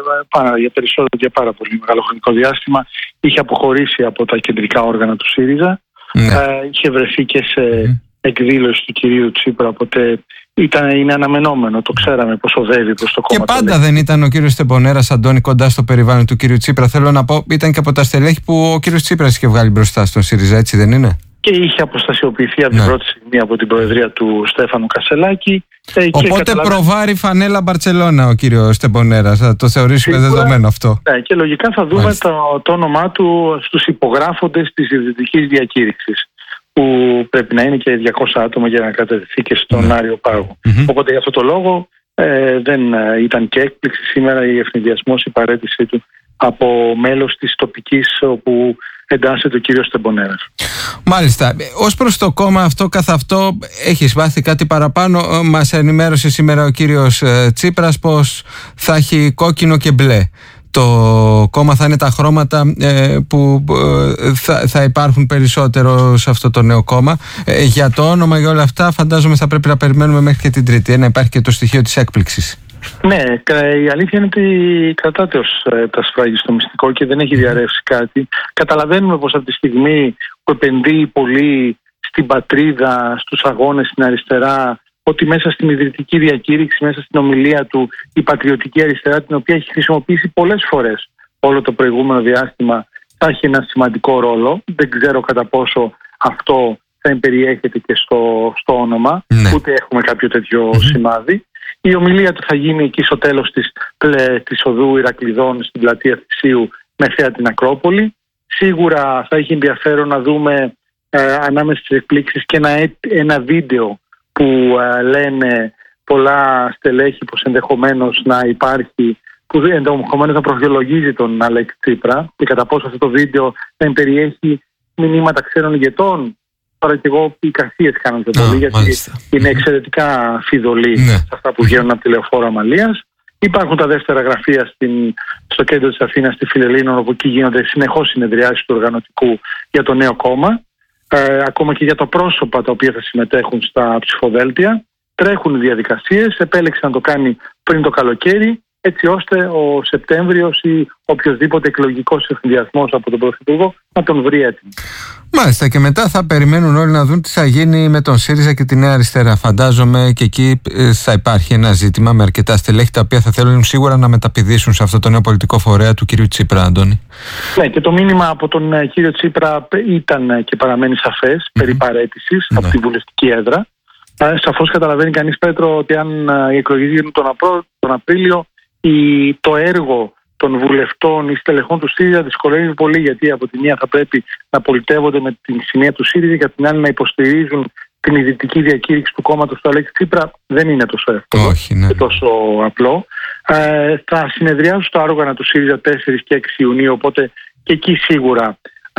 ε, για περισσότερο για πάρα πολύ μεγάλο χρονικό διάστημα είχε αποχωρήσει από τα κεντρικά όργανα του ΣΥΡΙΖΑ. Ναι. Ε, είχε βρεθεί και σε mm. εκδήλωση του κυρίου Τσίπρα, οπότε ήταν, είναι αναμενόμενο. Το ξέραμε πως οδεύει προς το κόμμα. Και πάντα λέει. Δεν ήταν ο κ. Στεμπονέρας, Αντώνη, κοντά στο περιβάλλον του κ. Τσίπρα. Θέλω να πω, ήταν και από τα στελέχη που ο κ. Τσίπρας είχε βγάλει μπροστά στον ΣΥΡΙΖΑ, έτσι δεν είναι? Και είχε αποστασιοποιηθεί από ναι. την πρώτη στιγμή από την προεδρία του Στέφανου Κασσελάκη. Οπότε καταλαβα... προβάρει φανέλα Μπαρτσελώνα ο κύριος Στεμπονέρας. Θα το θεωρήσουμε Σίγουρα, δεδομένο αυτό. Ναι, και λογικά θα δούμε το, το όνομά του στους υπογράφοντες της ιδρυτικής διακήρυξης, που πρέπει να είναι και διακόσια άτομα για να κατατεθεί και στον ναι. Άριο Πάγο. Mm-hmm. Οπότε για αυτό το λόγο ε, δεν ήταν και έκπληξη σήμερα η ευνηδιασμός, η παραίτησή του από μέλος της τοπικής όπου εντάσσεται ο κύριος Στεμπονέρας. Μάλιστα. Ως προς το κόμμα αυτό καθ' αυτό έχεις βάθει κάτι παραπάνω? Μας ενημέρωσε σήμερα ο κύριος Τσίπρας πως θα έχει κόκκινο και μπλε. Το κόμμα θα είναι τα χρώματα ε, που ε, θα, θα υπάρχουν περισσότερο σε αυτό το νέο κόμμα. Ε, για το όνομα, για όλα αυτά φαντάζομαι θα πρέπει να περιμένουμε μέχρι και την Τρίτη, ε, να υπάρχει και το στοιχείο της έκπληξης. Ναι, η αλήθεια είναι ότι κρατάται ως τα σφράγγι στο μυστικό και δεν έχει διαρρεύσει κάτι. Καταλαβαίνουμε πως από τη στιγμή που επενδύει πολύ στην πατρίδα, στους αγώνες, στην αριστερά, ότι μέσα στην ιδρυτική διακήρυξη, μέσα στην ομιλία του, η πατριωτική αριστερά, την οποία έχει χρησιμοποιήσει πολλές φορές όλο το προηγούμενο διάστημα, θα έχει ένα σημαντικό ρόλο. Δεν ξέρω κατά πόσο αυτό θα εμπεριέχεται και στο, στο όνομα, ναι. ούτε έχουμε κάποιο τέτοιο mm-hmm. σημάδι. Η ομιλία του θα γίνει εκεί στο τέλος της, της οδού Ηρακλειδών στην πλατεία Θησίου με θέα την Ακρόπολη. Σίγουρα θα έχει ενδιαφέρον να δούμε ε, ανάμεσα στις εκπλήξεις και ένα, ένα βίντεο που ε, λένε πολλά στελέχη πως ενδεχομένως να υπάρχει, που ενδεχομένως να προφιολογίζει τον Αλέξη Τσίπρα, και κατά πόσο αυτό το βίντεο θα περιέχει μηνύματα ξένων ηγετών. Τώρα και εγώ οι εικασίες κάνονται oh, πολύ, γιατί μάλιστα. είναι εξαιρετικά φιδωλοί ναι. σε αυτά που βγαίνουν από τη Λεωφόρο Αμαλίας. Υπάρχουν τα δεύτερα γραφεία στην, στο κέντρο της Αθήνας, στη Φιλελλήνων, όπου εκεί γίνονται συνεχώς συνεδριάσεις του οργανωτικού για το νέο κόμμα. Ε, ακόμα και για τα πρόσωπα τα οποία θα συμμετέχουν στα ψηφοδέλτια. Τρέχουν οι διαδικασίες, επέλεξε να το κάνει πριν το καλοκαίρι, έτσι ώστε ο Σεπτέμβριος ή οποιοδήποτε εκλογικός ευθυνδιασμός από τον Πρωθυπουργό να τον βρει έτοιμο. Μάλιστα, και μετά θα περιμένουν όλοι να δουν τι θα γίνει με τον ΣΥΡΙΖΑ και τη Νέα Αριστερά. Φαντάζομαι και εκεί θα υπάρχει ένα ζήτημα με αρκετά στελέχη τα οποία θα θέλουν σίγουρα να μεταπηδήσουν σε αυτό το νέο πολιτικό φορέα του κυρίου Τσίπρα, Αντώνη. Ναι, και το μήνυμα από τον κύριο Τσίπρα ήταν και παραμένει σαφές mm-hmm. περί παραίτησης mm-hmm. από τη βουλευτική έδρα. Σαφώς καταλαβαίνει κανείς, Πέτρο, ότι αν οι εκλογές γίνουν τον, Απρό, τον Απρίλιο, η, το έργο των βουλευτών ή στελεχών του ΣΥΡΙΖΑ δυσκολεύει πολύ, γιατί από τη μία θα πρέπει να πολιτεύονται με την σημαία του ΣΥΡΙΖΑ και από την άλλη να υποστηρίζουν την ιδρυτική διακήρυξη του κόμματος του Αλέξη Τσίπρα. Δεν είναι τόσο εύκολο ναι. και τόσο απλό. Ε, θα συνεδριάσουν στα όργανα του ΣΥΡΙΖΑ τέσσερις και έξι Ιουνίου, οπότε και εκεί σίγουρα ε,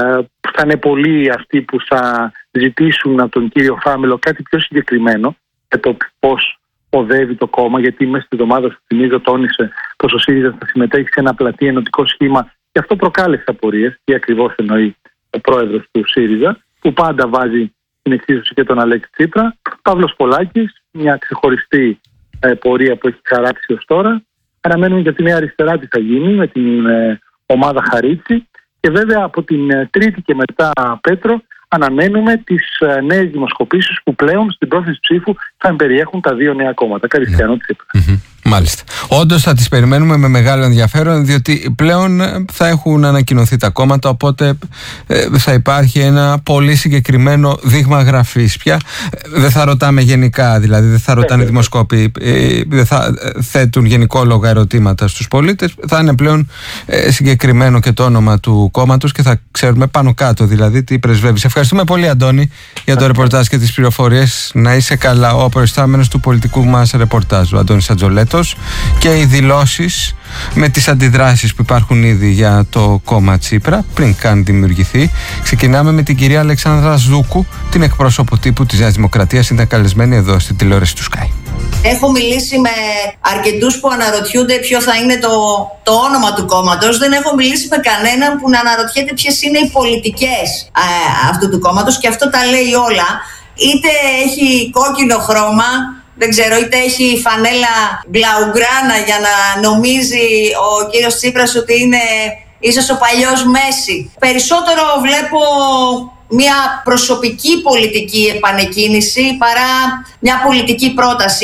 θα είναι πολλοί αυτοί που θα ζητήσουν από τον κύριο Φάμελο κάτι πιο συγκεκριμένο για το πώς οδεύει το κόμμα, γιατί μέσα στη εβδομάδα του θυμίζω τόνισε πως ο ΣΥΡΙΖΑ θα συμμετέχει σε ένα πλατή ενωτικό σχήμα, και αυτό προκάλεσε απορίες. Τι ακριβώς εννοεί ο πρόεδρος του ΣΥΡΙΖΑ, που πάντα βάζει στην εξίσωση και τον Αλέξη Τσίπρα. Παύλος Πολάκης, μια ξεχωριστή ε, πορεία που έχει χαράξει ως τώρα. Αναμένουμε για τη Νέα Αριστερά τι θα γίνει με την ε, ομάδα Χαρίτση, και βέβαια από την ε, Τρίτη και μετά, Πέτρο, αναμένουμε τις uh, νέες δημοσκοπήσεις που πλέον στην πρόθεση ψήφου θα περιέχουν τα δύο νέα κόμματα, Καριστιανό Τσίπρα. Mm-hmm. Μάλιστα. Όντως θα τις περιμένουμε με μεγάλο ενδιαφέρον, διότι πλέον θα έχουν ανακοινωθεί τα κόμματα, οπότε ε, θα υπάρχει ένα πολύ συγκεκριμένο δείγμα γραφής πια. Δεν θα ρωτάμε γενικά, δηλαδή δεν θα ρωτάνε οι δημοσκόποι, ε, δεν θα θέτουν γενικόλογα ερωτήματα στους πολίτες. Θα είναι πλέον ε, συγκεκριμένο και το όνομα του κόμματος και θα ξέρουμε πάνω κάτω δηλαδή τι πρεσβεύει. Σε ευχαριστούμε πολύ, Αντώνη, για το ρεπορτάζ και τις πληροφορίες. Να είσαι καλά. Ο προϊστάμενος του πολιτικού μας ρεπορτάζ, ο Αντώνης Ατζολέτος, και οι δηλώσεις με τις αντιδράσεις που υπάρχουν ήδη για το κόμμα Τσίπρα πριν καν δημιουργηθεί. Ξεκινάμε με την κυρία Αλεξάνδρα Ζούκου, την εκπρόσωπο τύπου της Νέας Δημοκρατίας, είναι καλεσμένη εδώ στην τηλεόραση του Sky. Έχω μιλήσει με αρκετούς που αναρωτιούνται ποιο θα είναι το, το όνομα του κόμματος. Δεν έχω μιλήσει με κανέναν που να αναρωτιέται ποιες είναι οι πολιτικές ε, αυτού του κόμματος, και αυτό τα λέει όλα. είτε έχει κόκκινο χρώμα, δεν ξέρω, είτε έχει φανέλα μπλαουγκράνα για να νομίζει ο κύριος Τσίπρας ότι είναι ίσως ο παλιός Μέση. Περισσότερο βλέπω μια προσωπική πολιτική επανεκκίνηση παρά μια πολιτική πρόταση.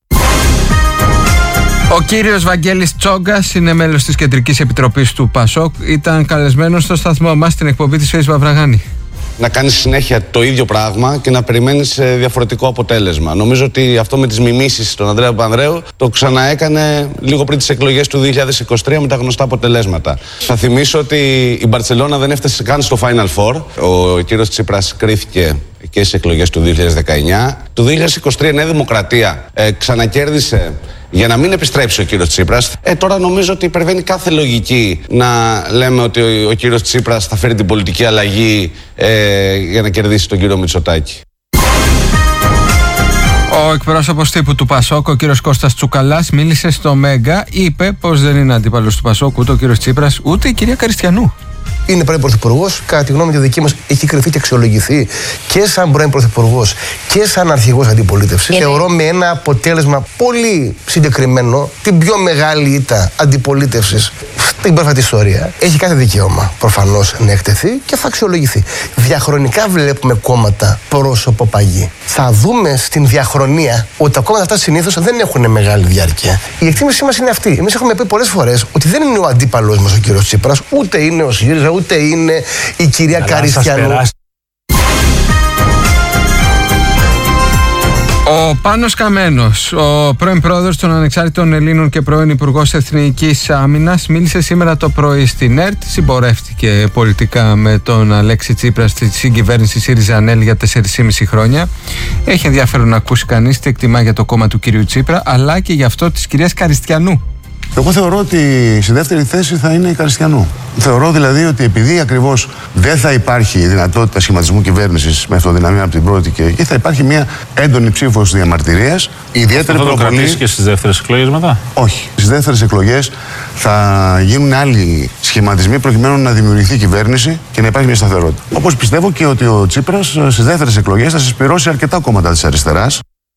Ο κύριος Βαγγέλης Τσόγκας είναι μέλος της Κεντρικής Επιτροπής του ΠΑΣΟΚ. Ήταν καλεσμένος στο σταθμό μας στην εκπομπή της Φέης Βαβραγάνη. Να κάνεις συνέχεια το ίδιο πράγμα και να περιμένεις διαφορετικό αποτέλεσμα. Νομίζω ότι αυτό με τις μιμήσεις στον Ανδρέα Παπανδρέου το ξαναέκανε λίγο πριν τις εκλογές του δύο χιλιάδες είκοσι τρία με τα γνωστά αποτελέσματα. Θα θυμίσω ότι η Μπαρτσελώνα δεν έφτασε καν στο Final Four. Ο κύριος Τσίπρας κρίθηκε και στις εκλογές του δύο χιλιάδες δεκαεννιά. Το δύο χιλιάδες είκοσι τρία η Νέα Δημοκρατία ε, ξανακέρδισε για να μην επιστρέψει ο κύριος Τσίπρας. Ε, τώρα νομίζω ότι υπερβαίνει κάθε λογική να λέμε ότι ο, ο κύριος Τσίπρας θα φέρει την πολιτική αλλαγή ε, για να κερδίσει τον κύριο Μητσοτάκη. Ο εκπρόσωπος τύπου του ΠΑΣΟΚ, ο κύριος Κώστας Τσουκαλάς, μίλησε στο Μέγκα. Είπε πως δεν είναι αντίπαλος του ΠΑΣΟΚ ούτε ο κύριος Τσίπρας ούτε η κυρία Καριστιανού. Είναι πρώην πρωθυπουργός, κατά τη γνώμη τη δική μας, έχει κρυφθεί και αξιολογηθεί και σαν πρώην πρωθυπουργός και σαν αρχηγός αντιπολίτευσης. Θεωρώ με ένα αποτέλεσμα πολύ συγκεκριμένο την πιο μεγάλη ήττα αντιπολίτευσης στην πρόσφατη ιστορία. Έχει κάθε δικαίωμα προφανώς να εκτεθεί και θα αξιολογηθεί. Διαχρονικά βλέπουμε κόμματα πρόσωπο παγί. Θα δούμε στην διαχρονία ότι τα κόμματα αυτά συνήθως δεν έχουν μεγάλη διάρκεια. Η εκτίμησή μας είναι αυτή. Εμείς έχουμε πει πολλές φορές ότι δεν είναι ο αντίπαλος μας ο κύριος Τσίπρας, ούτε είναι ο ΣΥΡΙΖΑ, ούτε είναι η κυρία Καριστιανού. Ο Πάνος Καμένος, ο πρώην πρόεδρος των Ανεξάρτητων Ελλήνων και πρώην Υπουργός Εθνικής Άμυνας, μίλησε σήμερα το πρωί στην ΕΡΤ. Συμπορεύτηκε πολιτικά με τον Αλέξη Τσίπρα στη συγκυβέρνηση ΣΥΡΙΖΑ-ΑΝΕΛ για τέσσερα και μισό χρόνια. Έχει ενδιαφέρον να ακούσει κανείς τι εκτιμά για το κόμμα του κυρίου Τσίπρα, αλλά και για αυτό της κυρίας Καριστιανού. Εγώ θεωρώ ότι στη δεύτερη θέση θα είναι η Καριστιανού. Θεωρώ δηλαδή ότι επειδή ακριβώς δεν θα υπάρχει δυνατότητα σχηματισμού κυβέρνησης με αυτοδυναμία από την πρώτη και εκεί θα υπάρχει μια έντονη ψήφος διαμαρτυρίας. Ιδιαίτερη προπονή. Θα το κρατήσει και στις δεύτερες εκλογές μετά? Όχι. Στις δεύτερες εκλογές θα γίνουν άλλοι σχηματισμοί προκειμένου να δημιουργηθεί κυβέρνηση και να υπάρχει μια σταθερότητα. Όπως πιστεύω και ότι ο Τσίπρας στις δεύτερες εκλογές θα συσπυρώσει αρκετά κόμματα της αριστεράς.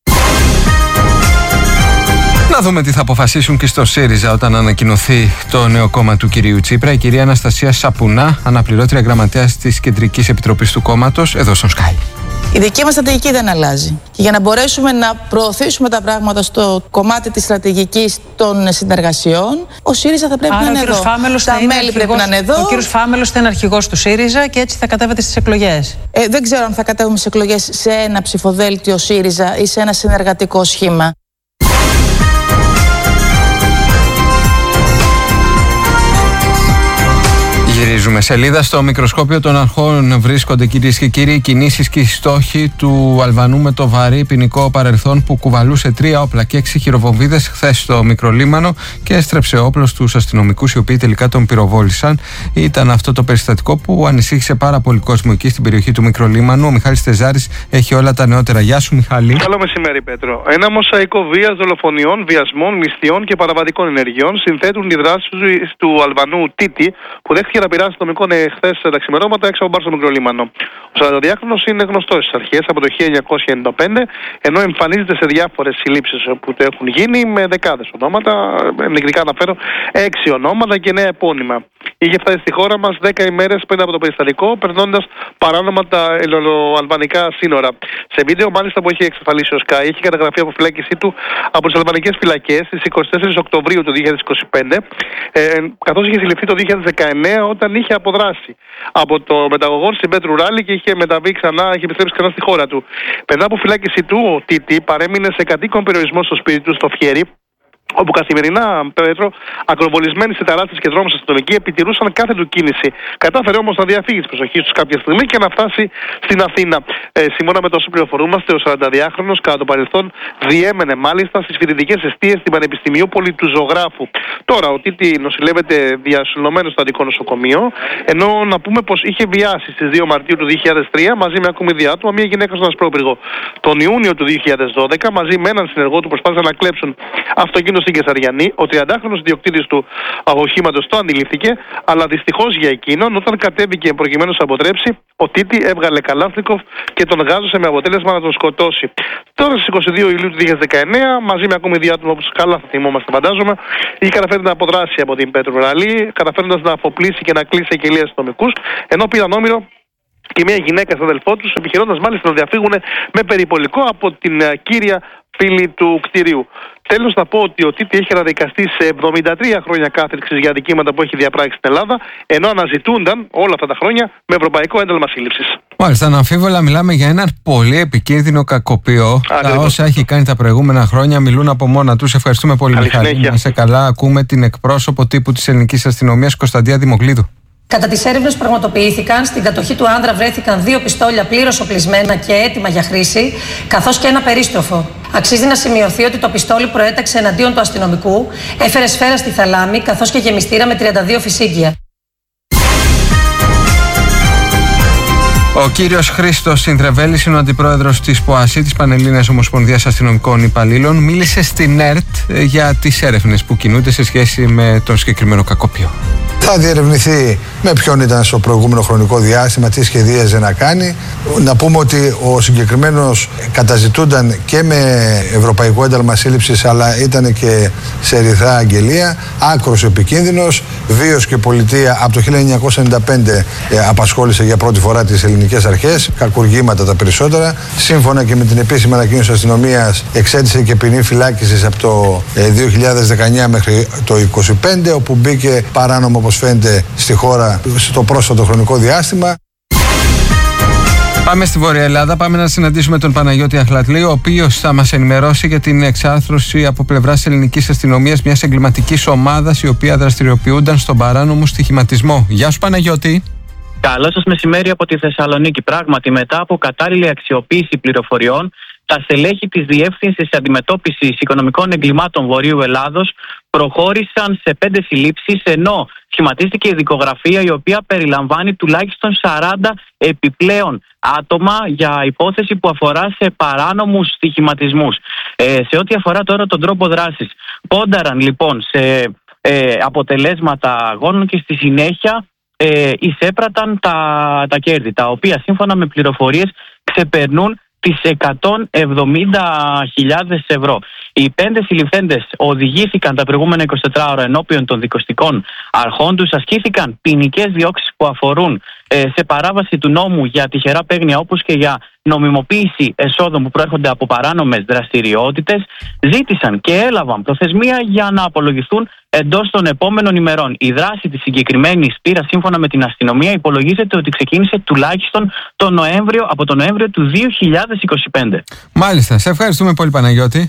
Να δούμε τι θα αποφασίσουν και στο ΣΥΡΙΖΑ όταν ανακοινωθεί το νέο κόμμα του κυρίου Τσίπρα. Η κυρία Αναστασία Σαπουνά, αναπληρώτρια γραμματέας της Κεντρικής Επιτροπής του κόμματος, εδώ στον Sky. Η δική μας στρατηγική δεν αλλάζει. Και για να μπορέσουμε να προωθήσουμε τα πράγματα στο κομμάτι της στρατηγικής των συνεργασιών, ο ΣΥΡΙΖΑ θα πρέπει Άρα, να είναι εδώ. Τα μέλη αρχηγός, πρέπει να είναι εδώ. Ο κύριος Φάμελος θα είναι αρχηγός του ΣΥΡΙΖΑ και έτσι θα κατέβετε στις εκλογές. Ε, δεν ξέρω αν θα κατέβουμε στις εκλογές σε ένα ψηφοδέλτιο ΣΥΡΙΖΑ ή σε ένα συνεργατικό σχήμα. Γυρίζουμε σελίδα. Στο μικροσκόπιο των αρχών βρίσκονται, κυρίες και κύριοι, κινήσεις και οι στόχοι του Αλβανού με το βαρύ ποινικό παρελθόν που κουβαλούσε τρία όπλα και έξι χειροβομβίδες χθες στο Μικρολίμανο και έστρεψε όπλο στους αστυνομικούς, οι οποίοι τελικά τον πυροβόλησαν. Ήταν αυτό το περιστατικό που ανησύχησε πάρα πολύ κόσμο εκεί στην περιοχή του Μικρολίμανου. Ο Μιχάλης Τεζάρης έχει όλα τα νεότερα. Γεια σου, Μιχάλη. Καλό μεσημέρι, Πέτρο. Ένα μοσαϊκό βίας, δολοφονιών, βιασμών, ληστείων και παραβατικών ενεργειών συνθέτουν οι δράσεις του Αλβανού Τίτη, που δέχτηκε να πειράσει το μικρό χθες τα ξημερώματα έξω από μπαρ στο Μικρολίμανο. Ο σαρανταδιάχρονος είναι γνωστός στις αρχές από το χίλια εννιακόσια ενενήντα πέντε, ενώ εμφανίζεται σε διάφορες συλλήψεις που του έχουν γίνει με δεκάδες ονόματα. Ενδεικτικά αναφέρω έξι ονόματα και νέα επώνυμα. Είχε φτάσει στη χώρα μας δέκα ημέρες πριν από το περιστατικό, περνώντας παράνομα τα ελληνοαλβανικά σύνορα. Σε βίντεο, μάλιστα, που έχει εξασφαλίσει ο Sky, έχει καταγραφεί αποφυλάκησή του από τις αλβανικές φυλακές στις εικοστή τέταρτη Οκτωβρίου του δύο χιλιάδες είκοσι πέντε, ε, καθώς είχε συλληφθεί το δύο χιλιάδες δεκαεννέα όταν είχε αποδράσει από το μεταγωγό στην Πέτρου Ράλη και είχε μεταβεί ξανά, είχε επιστρέψει ξανά στη χώρα του. Μετά από φυλάκιση του, ο Τίτη παρέμεινε σε κατοίκον περιορισμό στο σπίτι του στο Φιέρι, όπου καθημερινά, Πέτρο, ακροβολισμένοι σε τεράστιες και δρόμους αστυνομικοί επιτηρούσαν κάθε του κίνηση. Κατάφερε όμως να διαφύγει τη προσοχή του κάποια στιγμή και να φτάσει στην Αθήνα. Ε, σύμφωνα με το όσο πληροφορούμαστε, ο σαρανταδιάχρονος κατά το παρελθόν διέμενε μάλιστα στις φοιτητικές εστίες στην Πανεπιστημιούπολη του Ζωγράφου. Τώρα, ο Τίτη νοσηλεύεται διασωλωμένο στο Αττικό Νοσοκομείο, ενώ να πούμε πως είχε βιάσει στις δύο Μαρτίου του δύο χιλιάδες τρία μαζί με ακόμη δύο άτομα μια γυναίκα στον Ασπρόπυργο. Τον Ιούνιο του δύο χιλιάδες δώδεκα, μαζί με έναν συνεργό του, προσπάθησαν να κλέψουν αυτοκίνητο στην Κεσαριανή. Ο τριαντάχρονος ιδιοκτήτης του οχήματος το αντιλήφθηκε, αλλά δυστυχώς για εκείνον, όταν κατέβηκε προκειμένου να αποτρέψει, ο Τίτι έβγαλε Καλάσνικοφ και τον γάζωσε με αποτέλεσμα να τον σκοτώσει. Τώρα στις είκοσι δύο Ιουλίου του δύο χιλιάδες δεκαεννέα, μαζί με ακόμη δύο άτομα όπως καλά θα θυμόμαστε, φαντάζομαι, είχε καταφέρει να αποδράσει από την Πετροβραλή, καταφέροντας να αφοπλίσει και να κλείσει εκκελία αστυνομικούς, ενώ πήραν όμηρο και μια γυναίκα στον αδελφό τους, επιχειρώντας μάλιστα να διαφύγουν με περιπολικό από την uh, κύρια φίλη του κτηρίου. Τέλος, να πω ότι ο Τίτι έχει καταδικαστεί σε εβδομήντα τρία χρόνια κάθριξης για αδικήματα που έχει διαπράξει στην Ελλάδα, ενώ αναζητούνταν όλα αυτά τα χρόνια με ευρωπαϊκό ένταλμα σύλληψης. Μάλιστα, αναμφίβολα μιλάμε για έναν πολύ επικίνδυνο κακοποιό. Τα όσα έχει κάνει τα προηγούμενα χρόνια μιλούν από μόνα τους. Ευχαριστούμε πολύ, Μιχάλη. Να είσαι καλά. Ακούμε την εκπρόσωπο τύπου της ελληνικής αστυνομίας, Κωνσταντία Δημοκλίδου. Κατά τις έρευνες που πραγματοποιήθηκαν, στην κατοχή του άνδρα βρέθηκαν δύο πιστόλια πλήρως οπλισμένα και έτοιμα για χρήση, καθώς και ένα περίστροφο. Αξίζει να σημειωθεί ότι το πιστόλι προέταξε εναντίον του αστυνομικού, έφερε σφαίρα στη θαλάμη, καθώς και γεμιστήρα με τριάντα δύο φυσίγγια. Ο κύριος Χρήστος Συνδρεβέλης είναι ο αντιπρόεδρος της ΠΟΑΣΥ, της Πανελλήνιας Ομοσπονδίας Αστυνομικών Υπαλλήλων. Μίλησε στην ΕΡΤ για τις έρευνες που κινούνται σε σχέση με τον συγκεκριμένο κακοποιό. Θα διερευνηθεί με ποιον ήταν στο προηγούμενο χρονικό διάστημα, τι σχεδίαζε να κάνει. Να πούμε ότι ο συγκεκριμένος καταζητούνταν και με ευρωπαϊκό ένταλμα σύλληψης, αλλά ήταν και σε ερυθρά αγγελία, άκρος επικίνδυνος, βίος και πολιτεία. Από το χίλια εννιακόσια ενενήντα πέντε ε, απασχόλησε για πρώτη φορά τις ελληνικές αρχές, κακουργήματα τα περισσότερα. Σύμφωνα και με την επίσημη ανακοίνωση της αστυνομίας, εξέτησε και ποινή φυλάκισης από το ε, δύο χιλιάδες δεκαεννέα μέχρι το είκοσι πέντε, όπου μπήκε παράνομο, όπως φαίνεται, στη χώρα στο πρόσφατο χρονικό διάστημα. Πάμε στη Βόρεια Ελλάδα, πάμε να συναντήσουμε τον Παναγιώτη Αχλατλή, ο οποίος θα μας ενημερώσει για την εξάρθρωση από πλευράς ελληνικής αστυνομίας μιας εγκληματικής ομάδας η οποία δραστηριοποιούνταν στον παράνομο στοιχηματισμό. Γεια σου, Παναγιώτη. Καλό σας μεσημέρι από τη Θεσσαλονίκη. Πράγματι, μετά από κατάλληλη αξιοποίηση πληροφοριών, τα στελέχη της Διεύθυνσης Αντιμετώπισης Οικονομικών Εγκλημάτων Βορείου Ελλάδος προχώρησαν σε πέντε συλλήψεις, ενώ σχηματίστηκε η δικογραφία η οποία περιλαμβάνει τουλάχιστον σαράντα επιπλέον άτομα για υπόθεση που αφορά σε παράνομους στοιχηματισμούς. Ε, σε ό,τι αφορά τώρα τον τρόπο δράσης, πόνταραν λοιπόν σε ε, αποτελέσματα αγώνων και στη συνέχεια ε, εισέπραταν τα, τα κέρδη, τα οποία σύμφωνα με πληροφορίες ξεπερνούν τις εκατόν εβδομήντα χιλιάδες ευρώ. Οι πέντε συλληφθέντες οδηγήθηκαν τα προηγούμενα εικοσιτέσσερις ώρα ενώπιον των δικαστικών αρχών τους. Ασκήθηκαν ποινικές διώξεις που αφορούν ε, σε παράβαση του νόμου για τυχερά παίγνια, όπως και για νομιμοποίηση εσόδων που προέρχονται από παράνομες δραστηριότητες. Ζήτησαν και έλαβαν προθεσμία για να απολογηθούν εντός των επόμενων ημερών. Η δράση της συγκεκριμένης πείρας, σύμφωνα με την αστυνομία, υπολογίζεται ότι ξεκίνησε τουλάχιστον το Νοέμβριο, από τον Νοέμβριο του δύο χιλιάδες είκοσι πέντε. Μάλιστα. Σε ευχαριστούμε πολύ, Παναγιώτη.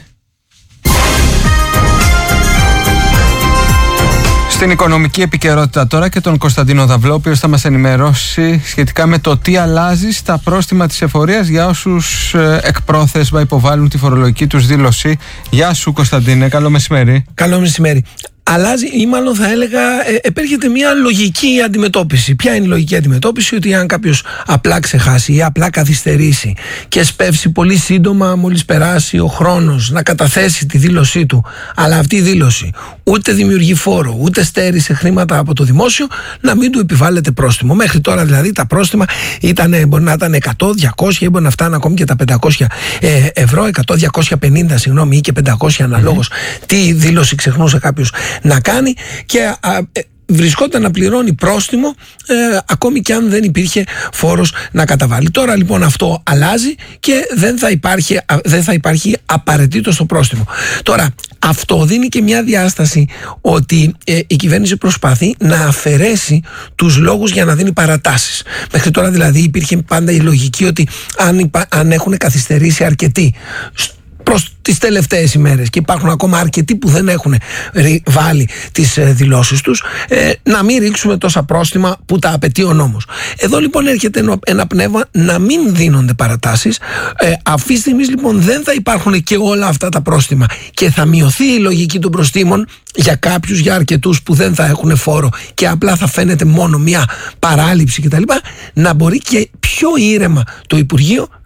Στην οικονομική επικαιρότητα τώρα και τον Κωνσταντίνο Δαυλό, ο οποίος θα μας ενημερώσει σχετικά με το τι αλλάζει στα πρόστιμα της εφορίας για όσους εκπρόθεσμα υποβάλλουν τη φορολογική τους δήλωση. Γεια σου, Κωνσταντίνε, καλό μεσημέρι. Καλό μεσημέρι. Αλλάζει, ή μάλλον θα έλεγα, ε, επέρχεται μια λογική αντιμετώπιση. Ποια είναι η λογική αντιμετώπιση? Ότι αν κάποιος απλά ξεχάσει ή απλά καθυστερήσει και σπεύσει πολύ σύντομα, μόλις περάσει ο χρόνος, να καταθέσει τη δήλωσή του, αλλά αυτή η δήλωση ούτε δημιουργεί φόρο, ούτε στέρισε χρήματα από το δημόσιο, να μην του επιβάλλεται πρόστιμο. Μέχρι τώρα δηλαδή τα πρόστιμα ήταν, μπορεί να ήταν εκατό, διακόσια ή μπορεί να φτάνουν ακόμη και τα πεντακόσια ε, ευρώ, εκατό, διακόσια πενήντα συγγνώμη, ή και πεντακόσια αναλόγως mm-hmm. τι δήλωση ξεχνούσε κάποιος να κάνει, και α, ε, βρισκόταν να πληρώνει πρόστιμο ε, ακόμη και αν δεν υπήρχε φόρος να καταβάλει. Τώρα λοιπόν αυτό αλλάζει και δεν θα υπάρχει, α, δεν θα υπάρχει απαραίτητο το πρόστιμο. Τώρα αυτό δίνει και μια διάσταση ότι ε, η κυβέρνηση προσπαθεί να αφαιρέσει τους λόγους για να δίνει παρατάσεις. Μέχρι τώρα δηλαδή υπήρχε πάντα η λογική ότι αν, υπα, αν έχουν καθυστερήσει αρκετοί προς τις τελευταίες ημέρες και υπάρχουν ακόμα αρκετοί που δεν έχουν βάλει τις ε, δηλώσεις τους, ε, να μην ρίξουμε τόσα πρόστιμα που τα απαιτεί ο νόμος. Εδώ λοιπόν έρχεται ένα, ένα πνεύμα να μην δίνονται παρατάσεις. Ε, αυτή τη στιγμή λοιπόν δεν θα υπάρχουν και όλα αυτά τα πρόστιμα και θα μειωθεί η λογική των προστίμων για κάποιους, για αρκετούς που δεν θα έχουν φόρο και απλά θα φαίνεται μόνο μια παράληψη κτλ. Να μπορεί και πιο ήρεμα το Υπουργείο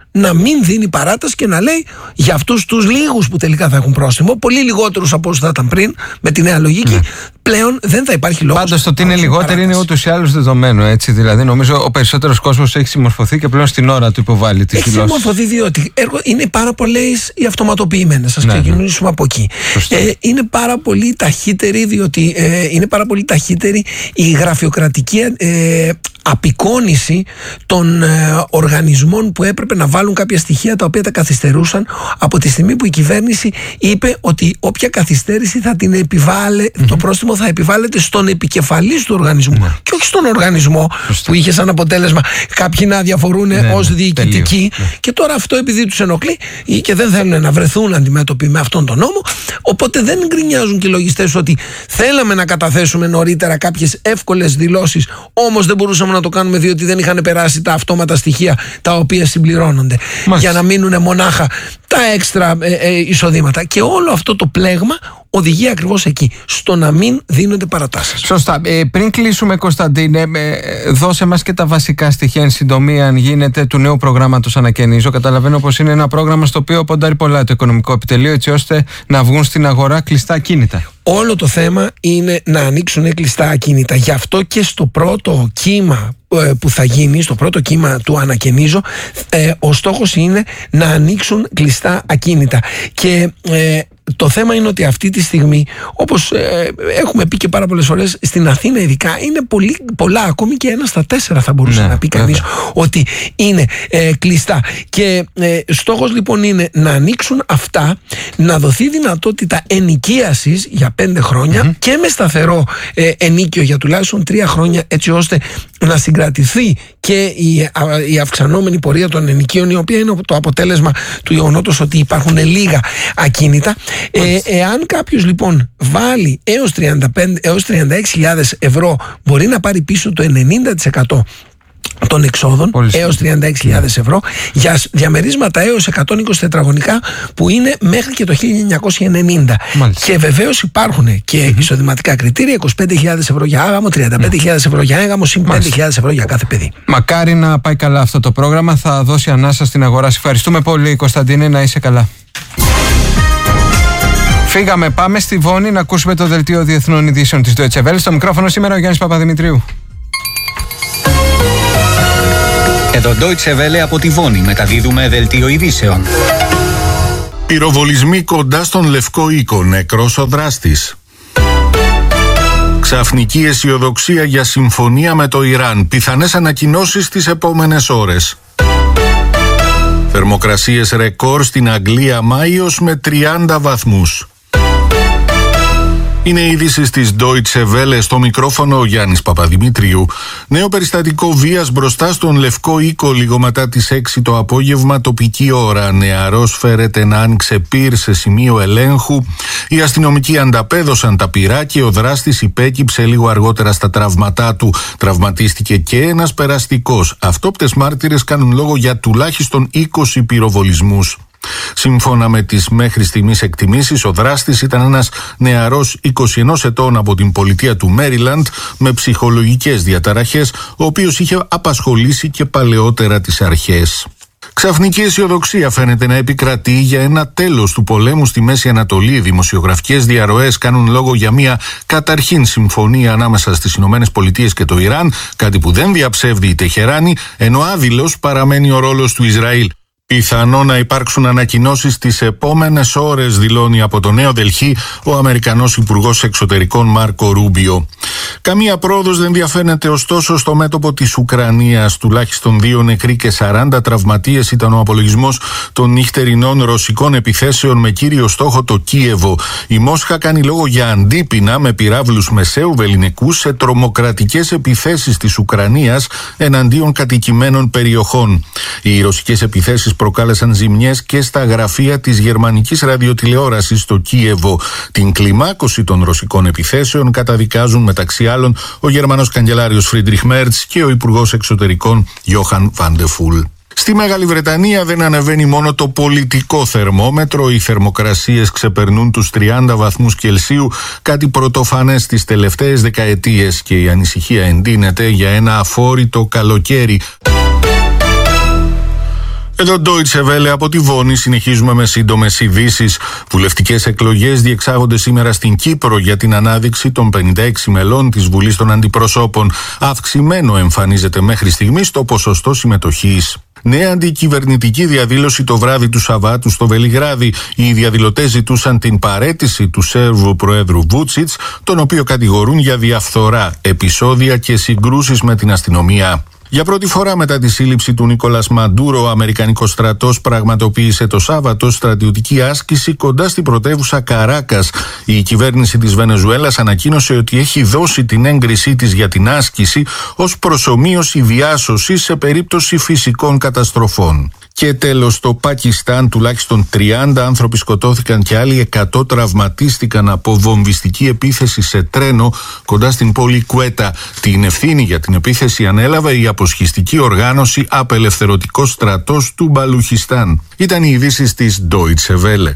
να μην δίνει παράταση και να λέει για αυτούς τους λίγους που τελικά θα έχουν πρόστιμο, πολύ λιγότερους από όσους θα ήταν πριν, με τη νέα λογική, ναι. πλέον δεν θα υπάρχει λόγος. Πάντως το ότι είναι λιγότεροι είναι ούτως ή άλλως δεδομένο, έτσι. Δηλαδή, νομίζω ο περισσότερος κόσμος έχει συμμορφωθεί και πλέον στην ώρα του υποβάλλει τις δηλώσεις. Έχει συμμορφωθεί διότι είναι πάρα πολλές οι αυτοματοποιημένες. Ας ναι, ξεκινήσουμε ναι. από εκεί. Ε, είναι πάρα πολύ ταχύτερη, διότι ε, είναι πάρα πολύ ταχύτερη η γραφειοκρατική ε, απεικόνηση των ε, οργανισμών που έπρεπε να βάλουν κάποια στοιχεία τα οποία τα καθυστερούσαν, από τη στιγμή που η κυβέρνηση είπε ότι όποια καθυστέρηση θα την επιβάλλε, mm-hmm. το πρόστιμο θα επιβάλλεται στον επικεφαλής του οργανισμού mm-hmm. και όχι στον οργανισμό Φωστή. που είχε σαν αποτέλεσμα κάποιοι να διαφορούν ναι, ως διοικητικοί ναι. και τώρα αυτό επειδή τους ενοχλεί και δεν θέλουν να βρεθούν αντιμέτωποι με αυτόν τον νόμο, οπότε δεν γκρινιάζουν και οι λογιστές ότι θέλαμε να καταθέσουμε νωρίτερα κάποιες εύκολες δηλώσεις, όμως δεν μπορούσαμε να το κάνουμε διότι δεν είχαν περάσει τα αυτόματα στοιχεία τα οποία συμπληρώνονται. Μάλιστα. Για να μείνουν μονάχα τα έξτρα ε, ε, εισοδήματα. Και όλο αυτό το πλέγμα οδηγεί ακριβώς εκεί, στο να μην δίνονται παρατάσεις. Σωστά. Ε, πριν κλείσουμε, Κωνσταντίνε, ε, δώσε μας και τα βασικά στοιχεία εν συντομία, αν γίνεται, του νέου προγράμματος Ανακαινίζω. Καταλαβαίνω πως είναι ένα πρόγραμμα στο οποίο ποντάρει πολλά το οικονομικό επιτελείο, έτσι ώστε να βγουν στην αγορά κλειστά ακίνητα. Όλο το θέμα είναι να ανοίξουν κλειστά ακίνητα. Γι' αυτό και στο πρώτο κύμα που θα γίνει, στο πρώτο κύμα του Ανακαινίζω, ε, ο στόχος είναι να ανοίξουν κλειστά ακίνητα. Και ε, το θέμα είναι ότι αυτή τη στιγμή, όπως ε, έχουμε πει και πάρα πολλές φορές, στην Αθήνα ειδικά είναι πολύ, πολλά, ακόμη και ένα στα τέσσερα θα μπορούσε ναι, να πει κανείς ότι είναι ε, κλειστά. Και ε, στόχος λοιπόν είναι να ανοίξουν αυτά, να δοθεί δυνατότητα ενοικίασης για πέντε χρόνια mm-hmm. και με σταθερό ε, ενίκιο για τουλάχιστον τρία χρόνια, έτσι ώστε να συγκρατηθεί και η, α, η αυξανόμενη πορεία των ενοικίων, η οποία είναι το αποτέλεσμα του γεγονότος ότι υπάρχουν λίγα ακίνητα. Ε, εάν κάποιος λοιπόν βάλει έως, τριάντα πέντε, έως τριάντα έξι χιλιάδες ευρώ, μπορεί να πάρει πίσω το ενενήντα τοις εκατό των εξόδων, Πολύ έως τριάντα έξι χιλιάδες ευρώ, για διαμερίσματα έως εκατόν είκοσι τετραγωνικά που είναι μέχρι και το χίλια εννιακόσια ενενήντα. Μάλιστα. Και βεβαίως υπάρχουν και mm-hmm. εισοδηματικά κριτήρια, είκοσι πέντε χιλιάδες ευρώ για άγαμο, τριάντα πέντε χιλιάδες ευρώ για έγαμο, συν πέντε χιλιάδες ευρώ για κάθε παιδί. Μακάρι να πάει καλά αυτό το πρόγραμμα, θα δώσει ανάσα στην αγορά. Σε ευχαριστούμε πολύ, Κωνσταντίνε, να είσαι καλά. Φύγαμε, πάμε στη Βόνη να ακούσουμε το δελτίο διεθνών ειδήσεων της Deutsche Welle. Στο μικρόφωνο σήμερα ο Γιάννης Παπαδημητρίου. Εδώ Deutsche Welle από τη Βόνη, μεταδίδουμε δελτίο ειδήσεων. Πυροβολισμοί κοντά στον Λευκό Οίκο, νεκρός ο δράστης. Ξαφνική αισιοδοξία για συμφωνία με το Ιράν, πιθανές ανακοινώσεις τις επόμενες ώρες. Θερμοκρασίες ρεκόρ στην Αγγλία Μάιος με τριάντα βαθμούς. Είναι είδηση της Deutsche Welle, στο μικρόφωνο ο Γιάννης Παπαδημητρίου. Νέο περιστατικό βίας μπροστά στον Λευκό Οίκο λίγο μετά τις έξι το απόγευμα τοπική ώρα. Νεαρός φέρεται να άνοιξε πυρ σε σημείο ελέγχου. Οι αστυνομικοί ανταπέδωσαν τα πυρά και ο δράστης υπέκυψε λίγο αργότερα στα τραύματά του. Τραυματίστηκε και ένας περαστικός. Αυτόπτες μάρτυρες κάνουν λόγο για τουλάχιστον είκοσι πυροβολισμούς. Σύμφωνα με τις μέχρι στιγμής εκτιμήσεις, ο δράστης ήταν ένας νεαρός είκοσι ένα ετών από την πολιτεία του Μέριλαντ με ψυχολογικές διαταραχές, ο οποίος είχε απασχολήσει και παλαιότερα τις αρχές. Ξαφνική αισιοδοξία φαίνεται να επικρατεί για ένα τέλος του πολέμου στη Μέση Ανατολή. Οι δημοσιογραφικές διαρροές κάνουν λόγο για μια καταρχήν συμφωνία ανάμεσα στις Ηνωμένες Πολιτείες και το Ιράν, κάτι που δεν διαψεύδει η Τεχεράνη, ενώ άδειλος παραμένει ο ρόλος του Ισραήλ. Πιθανό να υπάρξουν ανακοινώσεις τις επόμενες ώρες, δηλώνει από το Νέο Δελχή ο Αμερικανός Υπουργός Εξωτερικών Μάρκο Ρούμπιο. Καμία πρόοδος δεν διαφαίνεται ωστόσο στο μέτωπο της Ουκρανίας. Τουλάχιστον δύο νεκροί και σαράντα τραυματίες ήταν ο απολογισμός των νυχτερινών ρωσικών επιθέσεων με κύριο στόχο το Κίεβο. Η Μόσχα κάνει λόγο για αντίπεινα με πυράβλους μεσαίου βεληνικούς σε τρομοκρατικές επιθέσεις της Ουκρανίας εναντίον κατοικημένων περιοχών. Οι ρωσικές επιθέσεις προκάλεσαν ζημιές και στα γραφεία της γερμανικής ραδιοτηλεόρασης στο Κίεβο. Την κλιμάκωση των ρωσικών επιθέσεων καταδικάζουν μεταξύ άλλων ο Γερμανός καγκελάριος Φρίντριχ Μέρτς και ο Υπουργός Εξωτερικών Γιόχαν Βαντεφούλ. Στη Μεγάλη Βρετανία δεν ανεβαίνει μόνο το πολιτικό θερμόμετρο, οι θερμοκρασίες ξεπερνούν τους τριάντα βαθμούς Κελσίου, κάτι πρωτοφανές τις τελευταίες δεκαετίες, και η ανησυχία εντείνεται για ένα αφόρητο καλοκαίρι. Εδώ Deutsche Welle από τη Βόνη, συνεχίζουμε με σύντομες ειδήσεις. Βουλευτικές εκλογές διεξάγονται σήμερα στην Κύπρο για την ανάδειξη των πενήντα έξι μελών της Βουλής των Αντιπροσώπων. Αυξημένο εμφανίζεται μέχρι στιγμής το ποσοστό συμμετοχής. Νέα αντικυβερνητική διαδήλωση το βράδυ του Σαββάτου στο Βελιγράδι. Οι διαδηλωτές ζητούσαν την παραίτηση του Σέρβου Προέδρου Βούτσιτς, τον οποίο κατηγορούν για διαφθορά, επεισόδια και συγκρούσεις με την αστυνομία. Για πρώτη φορά μετά τη σύλληψη του Νίκολας Μαντούρο, ο Αμερικανικός στρατός πραγματοποίησε το Σάββατο στρατιωτική άσκηση κοντά στην πρωτεύουσα Καράκας. Η κυβέρνηση της Βενεζουέλας ανακοίνωσε ότι έχει δώσει την έγκρισή της για την άσκηση ως προσομοίωση διάσωσης σε περίπτωση φυσικών καταστροφών. Και τέλος, στο Πακιστάν τουλάχιστον τριάντα άνθρωποι σκοτώθηκαν και άλλοι εκατό τραυματίστηκαν από βομβιστική επίθεση σε τρένο κοντά στην πόλη Κουέτα. Την ευθύνη για την επίθεση ανέλαβε η αποσχιστική οργάνωση Απελευθερωτικός Στρατός του Μπαλουχιστάν. Ήταν οι ειδήσεις της Deutsche Welle.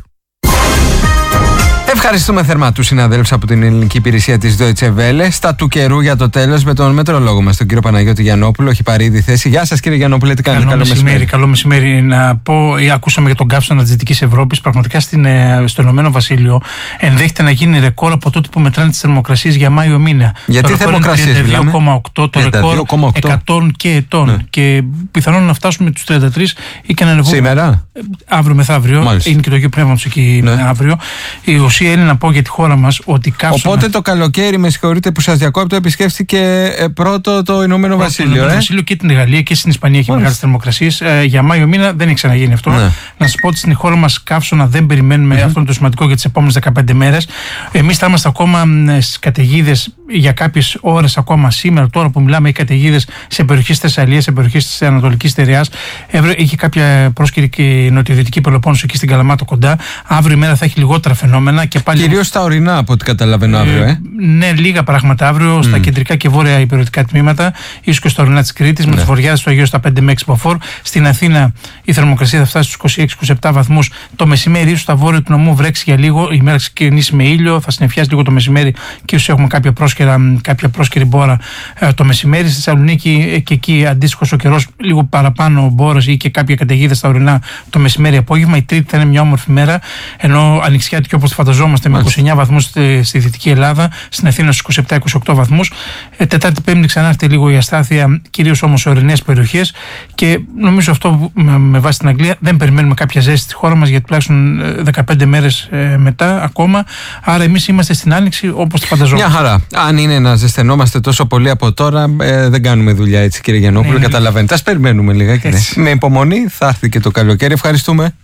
Ευχαριστούμε θερμά τους συναδέλφους από την ελληνική υπηρεσία της Deutsche Welle. Στα του καιρού για το τέλος με τον μετρολόγο μας, τον κύριο Παναγιώτη Γιαννόπουλο. Έχει πάρει ήδη θέση. Γεια σας κύριε Γιαννόπουλε, τι κάνετε? Καλό, καλό μεσημέρι. μεσημέρι. Καλό μεσημέρι. Να πω, ή, ακούσαμε για τον καύσωνα της Δυτικής Ευρώπης. Πραγματικά στην, στο Ηνωμένο Βασίλειο ενδέχεται να γίνει ρεκόρ από τότε που μετράνε τις θερμοκρασίες για Μάιο μήνα. Γιατί θερμοκρασίες μιλάμε? τριάντα δύο κόμμα οκτώ το ρεκόρ εκατό και ετών. Ναι. Και πιθανόν να φτάσουμε τους τριάντα τρεις ή και να ανεβούμε. Σήμερα? Αύριο μεθαύριο. Μάλιστα. Είναι και το Αγίο Πνεύμα τους εκεί ναι. αύριο. Η ουσία είναι να πω για τη χώρα μας ότι καύσωνα... Οπότε το καλοκαίρι, με συγχωρείτε που σας διακόπτω, επισκέφθηκε πρώτο το Ηνωμένο Βασίλειο. Το Ηνωμένο ε? Βασίλειο και την Γαλλία και στην Ισπανία έχει μεγάλες θερμοκρασίες. Ε, για Μάιο μήνα δεν έχει ξαναγίνει αυτό. Ναι. Να σας πω ότι στην χώρα μας καύσωνα δεν περιμένουμε, mm-hmm. αυτό είναι το σημαντικό για τις επόμενες δεκαπέντε μέρες. Εμείς θα είμαστε ακόμα στις καταιγίδες για κάποιες ώρες ακόμα σήμερα, τώρα που μιλάμε, οι καταιγίδες σε περιοχές της Θεσσαλίας, σε περιοχές της Ανατολικής Στερεάς. Είχε κάποια πρόσκαιρη και νοτιοδυτική Πελοπόννησο εκεί στην Καλαμάτα κοντά. Αύριο η μέρα θα έχει λιγότερα φαινόμενα και πάλι. Κυρίως στα ορεινά, από ό,τι καταλαβαίνω αύριο, ε. Ναι, λίγα πράγματα αύριο mm. στα κεντρικά και βόρεια υπηρετικά τμήματα, ίσως και στα ορεινά της Κρήτης, ναι. με τις βορειάδες στο Αιγαίο στα πέντε με έξι μποφόρ. Στην Αθήνα η θερμοκρασία θα φτάσει στους είκοσι έξι είκοσι επτά βαθμούς. Το μεσημέρι, ίσως στα βόρεια του νομού βρέξει για λίγο. Η μέρα ξεκινήσει με ήλιο, θα συννεφιάσει λίγο το μεσημέρι και ίσως έχουμε κάποια πρόσκαιρα, κάποια πρόσκαιρη μπόρα ε, το μεσημέρι. Στη Θεσσαλονίκη ε, και εκεί αντίστοιχος ο καιρός, λίγο παραπάνω μπόρας ή και κάποια καταιγίδα στα ορεινά το μεσημέρι απόγευμα. Η Τρίτη θα είναι μια όμορφη μέρα, ενώ ανοιξιάτικη όπως τη φανταζόμαστε με είκοσι εννέα βαθμούς στη Δυτική Ελλάδα, στην Αθήνα στους είκοσι επτά είκοσι οκτώ βαθμούς. Ε, Τετάρτη Πέμπτη ξανά έρθει λίγο η αστάθεια, κυρίως όμως σε ορεινές περιοχές. Και νομίζω αυτό με, με βάση την Αγγλία δεν περιμένουμε κάποια ζέστη στη χώρα μας για τουλάχιστον δεκαπέντε μέρες ε, μετά ακόμα. Άρα εμείς είμαστε στην άνοιξη όπως τη φανταζόμαστε. Μια χαρά. Αν είναι να ζεσθενόμαστε τόσο πολύ από τώρα, ε, δεν κάνουμε δουλειά έτσι κύριε Γιαννόπουλο. Ναι, καταλαβαίνετε. Ας περιμένουμε λιγάκι. Ναι. Με υπομονή θα έρθει και το καλοκαίρι. Ευχαριστούμε.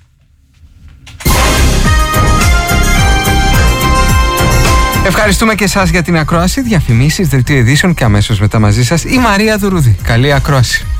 Ευχαριστούμε και εσάς για την ακρόαση, διαφημίσεις, δελτίο ειδήσεων και αμέσως μετά μαζί σας η Μαρία Δουρούδη. Καλή ακρόαση.